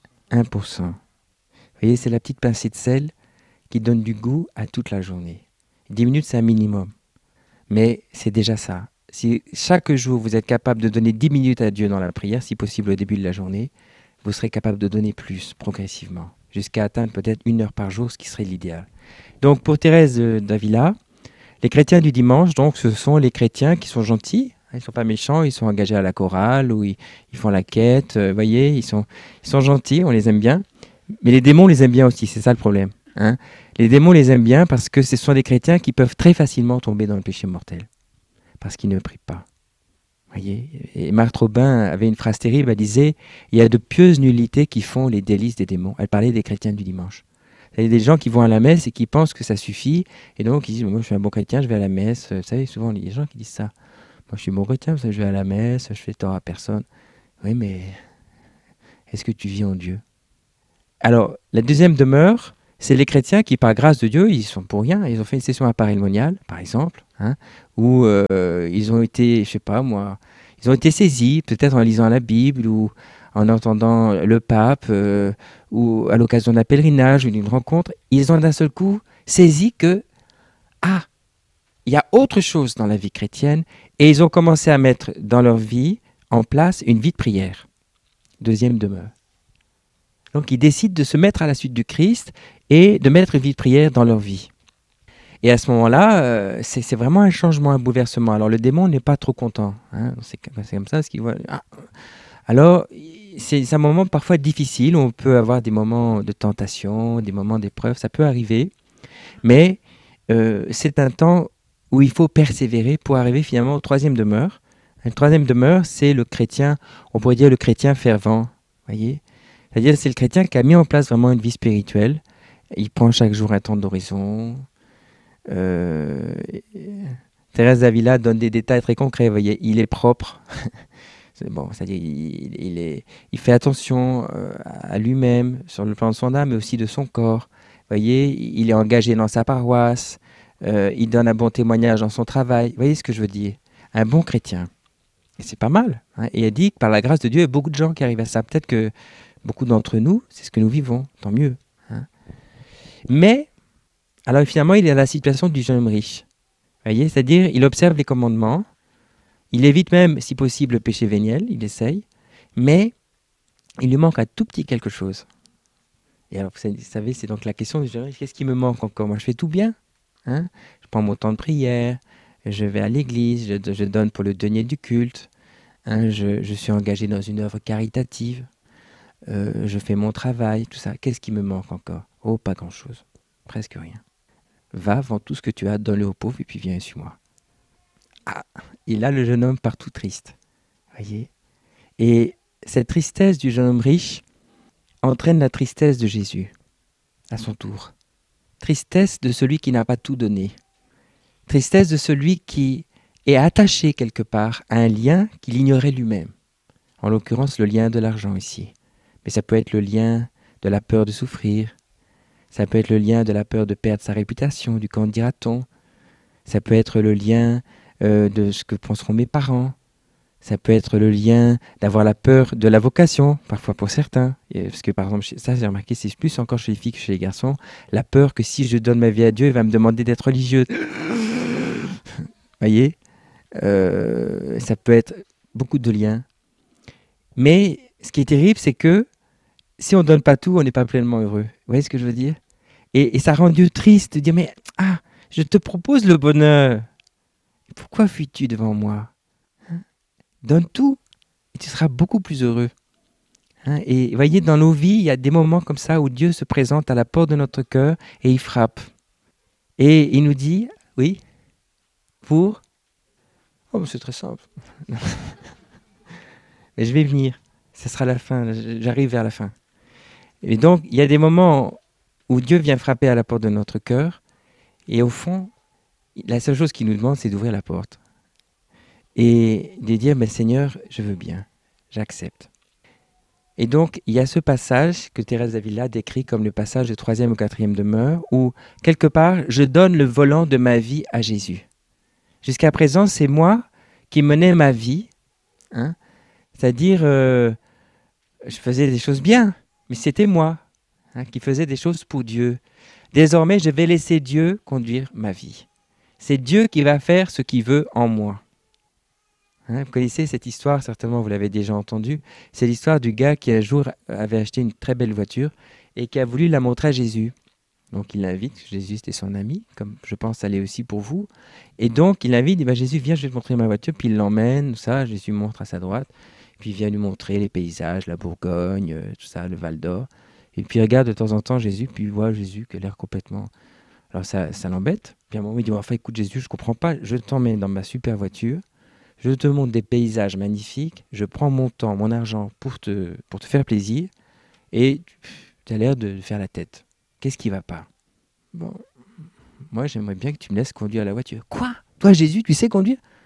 1%. Vous voyez, c'est la petite pincée de sel qui donne du goût à toute la journée. 10 minutes, c'est un minimum. Mais c'est déjà ça. Si chaque jour, vous êtes capable de donner 10 minutes à Dieu dans la prière, si possible au début de la journée, vous serez capable de donner plus progressivement, jusqu'à atteindre peut-être 1 heure par jour, ce qui serait l'idéal. Donc, pour Thérèse d'Avila, les chrétiens du dimanche, donc, ce sont les chrétiens qui sont gentils. Ils ne sont pas méchants, ils sont engagés à la chorale, ou ils font la quête, vous voyez, ils sont gentils, on les aime bien. Mais les démons les aiment bien aussi, c'est ça le problème. Hein. Les démons les aiment bien parce que ce sont des chrétiens qui peuvent très facilement tomber dans le péché mortel, parce qu'ils ne prient pas. Voyez. Et Marthe Robin avait une phrase terrible, elle disait « Il y a de pieuses nullités qui font les délices des démons ». Elle parlait des chrétiens du dimanche. Il y a des gens qui vont à la messe et qui pensent que ça suffit, et donc ils disent « Moi je suis un bon chrétien, je vais à la messe ». Vous savez, souvent il y a des gens qui disent ça. Moi, je suis bon chrétien, parce que je vais à la messe, je fais tort à personne. Oui, mais est-ce que tu vis en Dieu? Alors, la deuxième demeure, c'est les chrétiens qui, par grâce de Dieu, ils sont pour rien. Ils ont fait une session appareil-moniale, par exemple, hein, où ils ont été, je sais pas moi, ils ont été saisis, peut-être en lisant la Bible ou en entendant le pape ou à l'occasion d'un pèlerinage ou d'une rencontre. Ils ont d'un seul coup saisi que, ah, il y a autre chose dans la vie chrétienne et ils ont commencé à mettre dans leur vie en place une vie de prière. Deuxième demeure. Donc ils décident de se mettre à la suite du Christ et de mettre une vie de prière dans leur vie. Et à ce moment-là, c'est vraiment un changement, un bouleversement. Alors le démon n'est pas trop content. Hein. C'est comme ça, ce qu'il voit. Ah. Alors c'est un moment parfois difficile, où on peut avoir des moments de tentation, des moments d'épreuve, ça peut arriver. Mais c'est un temps où il faut persévérer pour arriver finalement au troisième demeure. Le troisième demeure, c'est le chrétien, on pourrait dire le chrétien fervent. Voyez, c'est-à-dire c'est le chrétien qui a mis en place vraiment une vie spirituelle. Il prend chaque jour un temps d'horizon. Euh, Thérèse d'Avila donne des détails très concrets. Vous voyez, il est propre. C'est bon, c'est-à-dire il fait attention à lui-même sur le plan de son âme, mais aussi de son corps. Vous voyez, il est engagé dans sa paroisse. Il donne un bon témoignage dans son travail. Vous voyez ce que je veux dire? Un bon chrétien. Et c'est pas mal. Hein. Et elle dit que par la grâce de Dieu, il y a beaucoup de gens qui arrivent à ça. Peut-être que beaucoup d'entre nous, c'est ce que nous vivons. Tant mieux. Hein. Mais, alors finalement, il est à la situation du jeune homme riche. Vous voyez, c'est-à-dire, il observe les commandements. Il évite même, si possible, le péché véniel. Il essaye. Mais, il lui manque un tout petit quelque chose. Et alors, vous savez, c'est donc la question du jeune homme riche. Qu'est-ce qui me manque encore? Moi, je fais tout bien. Hein, je prends mon temps de prière. Je vais à l'église. Je donne pour le denier du culte. Hein, je suis engagé dans une œuvre caritative. Je fais mon travail, tout ça. Qu'est-ce qui me manque encore? Oh, pas grand-chose. Presque rien. Va, vends tout ce que tu as, donne-le aux pauvres et puis viens sur moi. Ah, et là, le jeune homme part tout triste. Voyez? Et cette tristesse du jeune homme riche entraîne la tristesse de Jésus, à son tour. Tristesse de celui qui n'a pas tout donné. Tristesse de celui qui est attaché quelque part à un lien qu'il ignorait lui-même. En l'occurrence, le lien de l'argent ici. Mais ça peut être le lien de la peur de souffrir. Ça peut être le lien de la peur de perdre sa réputation, du qu'en dira-t-on. Ça peut être le lien de ce que penseront mes parents. Ça peut être le lien d'avoir la peur de la vocation, parfois pour certains. Parce que par exemple, ça j'ai remarqué, c'est plus encore chez les filles que chez les garçons. La peur que si je donne ma vie à Dieu, il va me demander d'être religieux. Voyez, ça peut être beaucoup de liens. Mais ce qui est terrible, c'est que si on ne donne pas tout, on n'est pas pleinement heureux. Vous voyez ce que je veux dire? Et ça rend Dieu triste de dire, mais je te propose le bonheur. Pourquoi fuis-tu devant moi? Hein? Donne tout et tu seras beaucoup plus heureux. Hein? Et voyez, dans nos vies, il y a des moments comme ça où Dieu se présente à la porte de notre cœur et il frappe. Et il nous dit, oui, pour... Oh, c'est très simple. Mais je vais venir. Ce sera la fin. J'arrive vers la fin. Et donc, il y a des moments où Dieu vient frapper à la porte de notre cœur. Et au fond, la seule chose qu'il nous demande, c'est d'ouvrir la porte. Et de dire, mais Seigneur, je veux bien. J'accepte. Et donc, il y a ce passage que Thérèse d'Avila décrit comme le passage de 3e ou 4e demeure, où, quelque part, je donne le volant de ma vie à Jésus. Jusqu'à présent, c'est moi qui menais ma vie. Hein, c'est-à-dire, je faisais des choses bien, mais c'était moi qui faisais des choses pour Dieu. Désormais, je vais laisser Dieu conduire ma vie. C'est Dieu qui va faire ce qu'il veut en moi. Hein, vous connaissez cette histoire, certainement vous l'avez déjà entendue. C'est l'histoire du gars qui un jour avait acheté une très belle voiture et qui a voulu la montrer à Jésus. Donc il l'invite, Jésus était son ami, comme je pense ça l'est aussi pour vous. Et donc il l'invite, il dit Jésus, viens, je vais te montrer ma voiture. Puis il l'emmène, tout ça, Jésus montre à sa droite. Puis il vient lui montrer les paysages, la Bourgogne, tout ça, le Val d'Or. Et puis il regarde de temps en temps Jésus, puis il voit Jésus qui a l'air complètement... Alors ça l'embête. Puis à un moment il dit, enfin écoute Jésus, je ne comprends pas, je t'emmène dans ma super voiture. Je te montre des paysages magnifiques, je prends mon temps, mon argent pour te faire plaisir, et tu as l'air de faire la tête. Qu'est-ce qui ne va pas? Bon, moi j'aimerais bien que tu me laisses conduire la voiture. Quoi? Toi Jésus, tu sais conduire?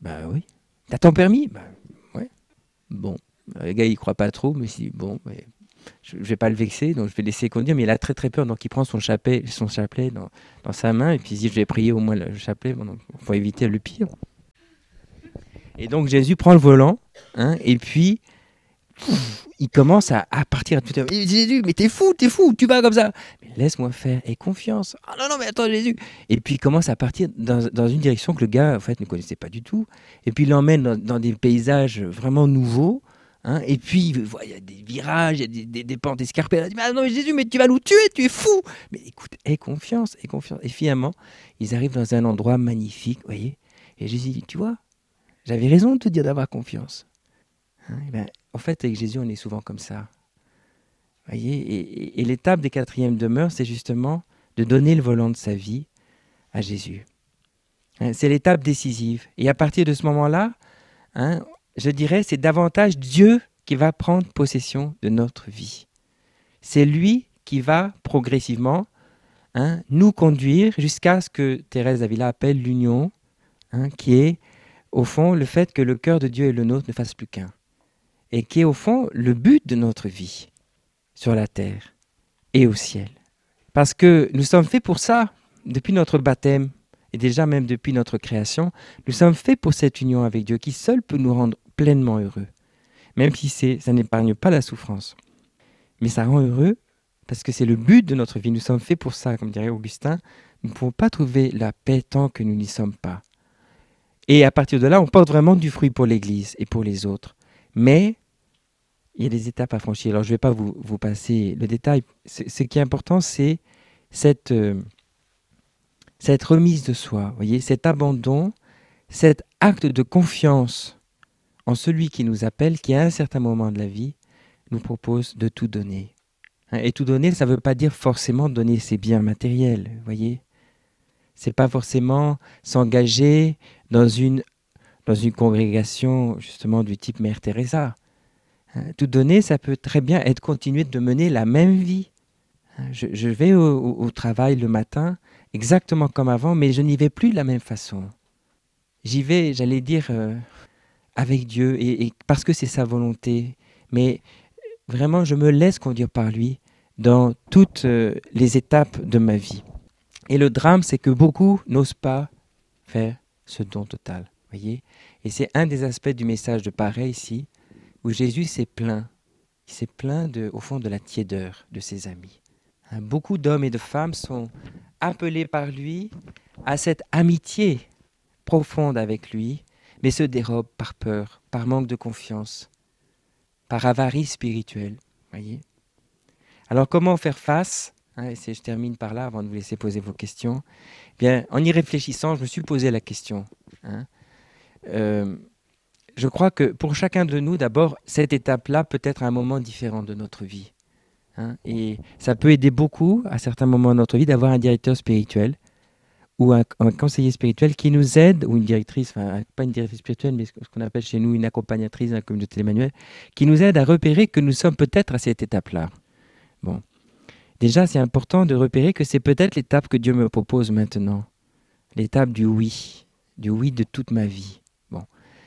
Bah oui. T'as ton permis? Bah ouais. Bon. Le gars, il croit pas trop, mais si, bon, mais je vais pas le vexer, donc je vais laisser conduire, mais il a très très peur, donc il prend son chapelet dans sa main, et puis il se dit, je vais prier au moins le chapelet, bon, donc, pour éviter le pire. Et donc Jésus prend le volant, hein, et puis il commence à partir à tout à l'heure. Jésus, mais t'es fou, tu vas comme ça. Mais laisse-moi faire, aie confiance. Ah non, non, mais attends, Jésus. Et puis il commence à partir dans une direction que le gars, en fait, ne connaissait pas du tout. Et puis il l'emmène dans des paysages vraiment nouveaux. Hein, et puis il y a des virages, il y a des pentes escarpées. Il dit, ah non, mais Jésus, mais tu vas nous tuer, tu es fou. Mais écoute, aie confiance, aie confiance. Et finalement, ils arrivent dans un endroit magnifique, vous voyez. Et Jésus dit, tu vois, j'avais raison de te dire d'avoir confiance. Hein, et ben, en fait, avec Jésus, on est souvent comme ça. Voyez, et l'étape des quatrièmes demeures, c'est justement de donner le volant de sa vie à Jésus. Hein, c'est l'étape décisive. Et à partir de ce moment-là, hein, je dirais, c'est davantage Dieu qui va prendre possession de notre vie. C'est lui qui va progressivement, hein, nous conduire jusqu'à ce que Thérèse d'Avila appelle l'union, hein, qui est, au fond, le fait que le cœur de Dieu et le nôtre ne fassent plus qu'un. Et qui est au fond le but de notre vie sur la terre et au ciel. Parce que nous sommes faits pour ça, depuis notre baptême, et déjà même depuis notre création, nous sommes faits pour cette union avec Dieu qui seul peut nous rendre pleinement heureux. Même si ça n'épargne pas la souffrance. Mais ça rend heureux parce que c'est le but de notre vie. Nous sommes faits pour ça, comme dirait Augustin. Nous ne pouvons pas trouver la paix tant que nous n'y sommes pas. Et à partir de là, on porte vraiment du fruit pour l'Église et pour les autres. Mais il y a des étapes à franchir. Alors, je ne vais pas vous passer le détail. Ce qui est important, c'est cette remise de soi, voyez, cet abandon, cet acte de confiance en celui qui nous appelle, qui à un certain moment de la vie, nous propose de tout donner. Et tout donner, ça ne veut pas dire forcément donner ses biens matériels, voyez. C'est pas forcément s'engager dans une congrégation, justement, du type Mère Teresa. Tout donner, ça peut très bien être continuer de mener la même vie. Je vais au travail le matin, exactement comme avant, mais je n'y vais plus de la même façon. J'y vais, j'allais dire, avec Dieu, et parce que c'est sa volonté. Mais vraiment, je me laisse conduire par lui dans toutes les étapes de ma vie. Et le drame, c'est que beaucoup n'osent pas faire ce don total. Voyez ? Et c'est un des aspects du message de Paré ici, où Jésus s'est plaint. Il s'est plaint, au fond, de la tiédeur de ses amis. Beaucoup d'hommes et de femmes sont appelés par lui à cette amitié profonde avec lui, mais se dérobent par peur, par manque de confiance, par avarice spirituelle. Voyez ? Alors comment faire face, et je termine par là avant de vous laisser poser vos questions. Bien, en y réfléchissant, je me suis posé la question. Je crois que pour chacun de nous, d'abord, cette étape-là peut être un moment différent de notre vie. Et ça peut aider beaucoup, à certains moments de notre vie, d'avoir un directeur spirituel ou un conseiller spirituel qui nous aide, ou une directrice, enfin, pas une directrice spirituelle, mais ce qu'on appelle chez nous une accompagnatrice dans la communauté d'Emmanuel, qui nous aide à repérer que nous sommes peut-être à cette étape-là. Bon. Déjà, c'est important de repérer que c'est peut-être l'étape que Dieu me propose maintenant. L'étape du oui de toute ma vie. Bon.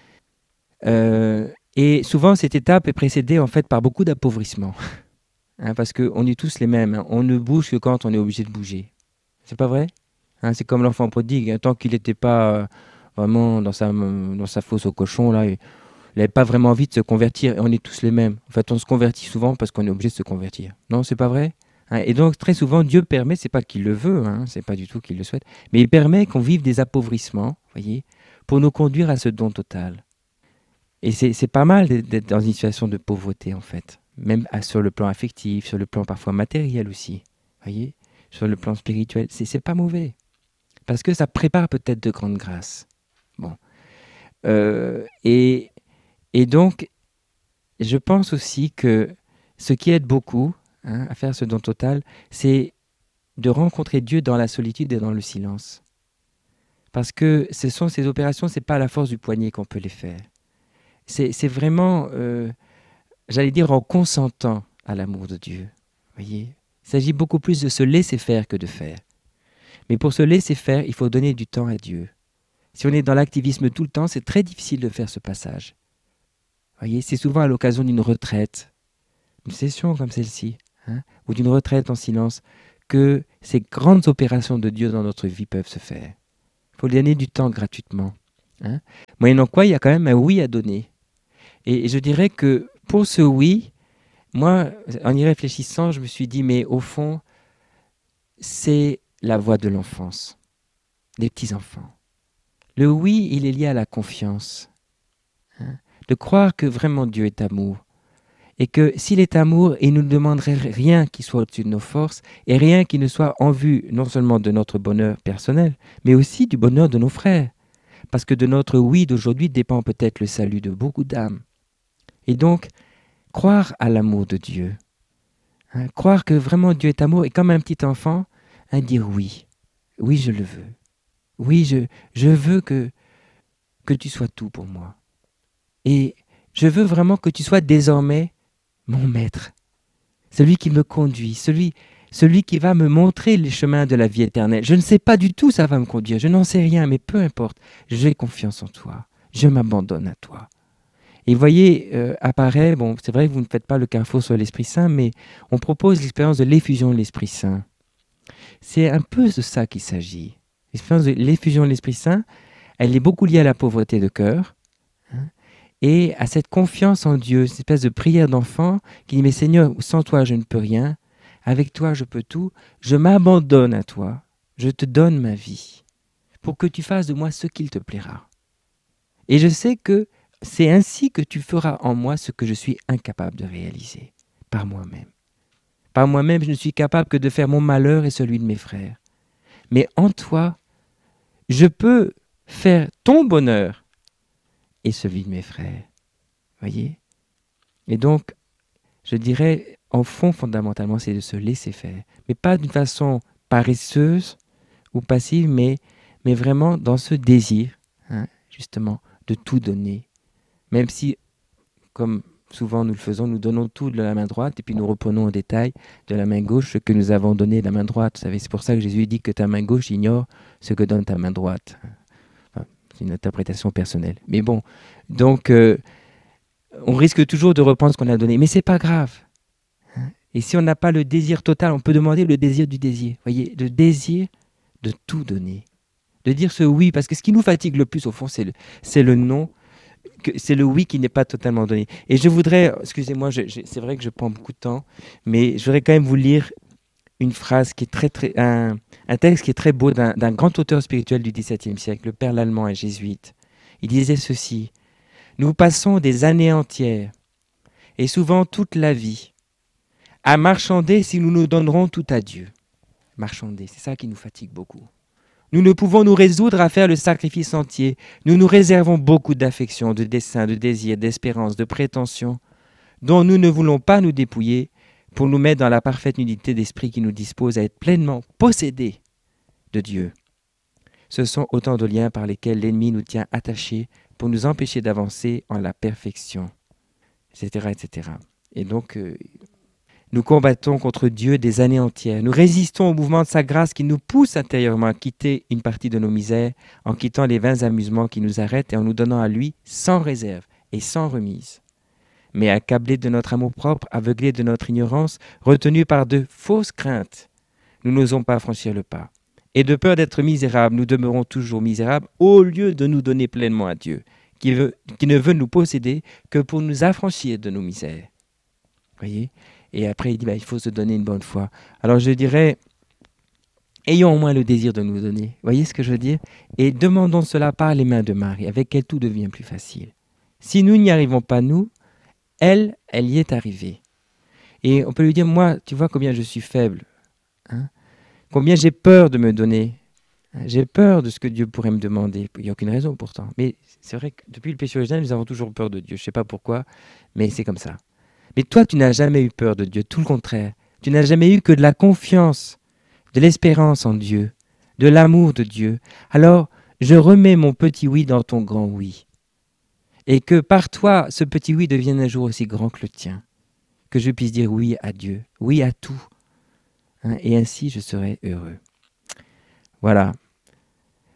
Et souvent, cette étape est précédée en fait par beaucoup d'appauvrissement. Parce qu'on est tous les mêmes. On ne bouge que quand on est obligé de bouger. C'est pas vrai ? C'est comme l'enfant prodigue. Tant qu'il n'était pas vraiment dans sa fosse au cochon, là, il n'avait pas vraiment envie de se convertir. Et on est tous les mêmes. En fait, on se convertit souvent parce qu'on est obligé de se convertir. Non, c'est pas vrai ? Et donc, très souvent, Dieu permet, c'est pas qu'il le veut, c'est pas du tout qu'il le souhaite, mais il permet qu'on vive des appauvrissements, voyez, pour nous conduire à ce don total. Et c'est pas mal d'être dans une situation de pauvreté, en fait. Même sur le plan affectif, sur le plan parfois matériel aussi, voyez, sur le plan spirituel, c'est pas mauvais. Parce que ça prépare peut-être de grandes grâces. Bon. Et donc, je pense aussi que ce qui aide beaucoup à faire ce don total, c'est de rencontrer Dieu dans la solitude et dans le silence. Parce que ces opérations, ce n'est pas à la force du poignet qu'on peut les faire. C'est vraiment, j'allais dire, en consentant à l'amour de Dieu. Voyez ? Il s'agit beaucoup plus de se laisser faire que de faire. Mais pour se laisser faire, il faut donner du temps à Dieu. Si on est dans l'activisme tout le temps, c'est très difficile de faire ce passage. Voyez, c'est souvent à l'occasion d'une retraite, une session comme celle-ci, ou d'une retraite en silence, que ces grandes opérations de Dieu dans notre vie peuvent se faire. Il faut lui donner du temps gratuitement. Moyennant quoi, il y a quand même un oui à donner. Et je dirais que pour ce oui, moi, en y réfléchissant, je me suis dit, mais au fond, c'est la voix de l'enfance, des petits-enfants. Le oui, il est lié à la confiance. De croire que vraiment Dieu est amour. Et que s'il est amour, il ne nous demanderait rien qui soit au-dessus de nos forces et rien qui ne soit en vue non seulement de notre bonheur personnel, mais aussi du bonheur de nos frères. Parce que de notre oui d'aujourd'hui dépend peut-être le salut de beaucoup d'âmes. Et donc, croire à l'amour de Dieu, croire que vraiment Dieu est amour et comme un petit enfant, dire oui. Oui, je le veux. Oui, je veux que tu sois tout pour moi. Et je veux vraiment que tu sois désormais mon maître, celui qui me conduit, celui qui va me montrer les chemins de la vie éternelle. Je ne sais pas du tout où ça va me conduire, je n'en sais rien, mais peu importe, j'ai confiance en toi, je m'abandonne à toi. Et vous voyez, apparaît, bon, c'est vrai que vous ne faites pas le carrefour sur l'Esprit Saint, mais on propose l'expérience de l'effusion de l'Esprit Saint. C'est un peu de ça qu'il s'agit. L'expérience de l'effusion de l'Esprit Saint, elle est beaucoup liée à la pauvreté de cœur, et à cette confiance en Dieu, cette espèce de prière d'enfant qui dit « Mais Seigneur, sans toi je ne peux rien, avec toi je peux tout, je m'abandonne à toi, je te donne ma vie, pour que tu fasses de moi ce qu'il te plaira. Et je sais que c'est ainsi que tu feras en moi ce que je suis incapable de réaliser, par moi-même. Par moi-même, je ne suis capable que de faire mon malheur et celui de mes frères. Mais en toi, je peux faire ton bonheur et celui de mes frères. » Voyez ? Et donc, je dirais, en fond, fondamentalement, c'est de se laisser faire. Mais pas d'une façon paresseuse ou passive, mais vraiment dans ce désir, justement, de tout donner. Même si, comme souvent nous le faisons, nous donnons tout de la main droite et puis nous reprenons en détail de la main gauche ce que nous avons donné de la main droite. Vous savez, c'est pour ça que Jésus dit que ta main gauche ignore ce que donne ta main droite. Enfin, c'est une interprétation personnelle. Mais bon, donc... on risque toujours de reprendre ce qu'on a donné, mais c'est pas grave. Et si on n'a pas le désir total, on peut demander le désir du désir. Voyez, le désir de tout donner, de dire ce oui, parce que ce qui nous fatigue le plus au fond, c'est le non, c'est le oui qui n'est pas totalement donné. Et je voudrais, excusez-moi, c'est vrai que je prends beaucoup de temps, mais je voudrais quand même vous lire une phrase qui est un texte qui est très beau d'un grand auteur spirituel du XVIIe siècle, le père Lallemand, un jésuite. Il disait ceci: nous passons des années entières, et souvent toute la vie, à marchander si nous nous donnerons tout à Dieu. Marchander, c'est ça qui nous fatigue beaucoup. Nous ne pouvons nous résoudre à faire le sacrifice entier. Nous nous réservons beaucoup d'affection, de dessein, de désir, d'espérance, de prétention, dont nous ne voulons pas nous dépouiller pour nous mettre dans la parfaite unité d'esprit qui nous dispose à être pleinement possédés de Dieu. Ce sont autant de liens par lesquels l'ennemi nous tient attachés pour nous empêcher d'avancer en la perfection, etc. etc. Et donc, nous combattons contre Dieu des années entières. Nous résistons au mouvement de sa grâce qui nous pousse intérieurement à quitter une partie de nos misères, en quittant les vains amusements qui nous arrêtent et en nous donnant à lui sans réserve et sans remise. Mais accablés de notre amour-propre, aveuglés de notre ignorance, retenus par de fausses craintes, nous n'osons pas franchir le pas. Et de peur d'être misérables, nous demeurons toujours misérables au lieu de nous donner pleinement à Dieu, qui ne veut nous posséder que pour nous affranchir de nos misères. Voyez ? Et après, il dit, il faut se donner une bonne foi. Alors je dirais, ayons au moins le désir de nous donner. Voyez ce que je veux dire ? Et demandons cela par les mains de Marie, avec elle tout devient plus facile. Si nous n'y arrivons pas, nous, elle y est arrivée. Et on peut lui dire, moi, tu vois combien je suis faible, combien j'ai peur de me donner. J'ai peur de ce que Dieu pourrait me demander. Il n'y a aucune raison pourtant. Mais c'est vrai que depuis le péché originel, nous avons toujours peur de Dieu. Je ne sais pas pourquoi, mais c'est comme ça. Mais toi, tu n'as jamais eu peur de Dieu, tout le contraire. Tu n'as jamais eu que de la confiance, de l'espérance en Dieu, de l'amour de Dieu. Alors, je remets mon petit oui dans ton grand oui. Et que par toi, ce petit oui devienne un jour aussi grand que le tien. Que je puisse dire oui à Dieu, oui à tout. Et ainsi, je serai heureux. Voilà.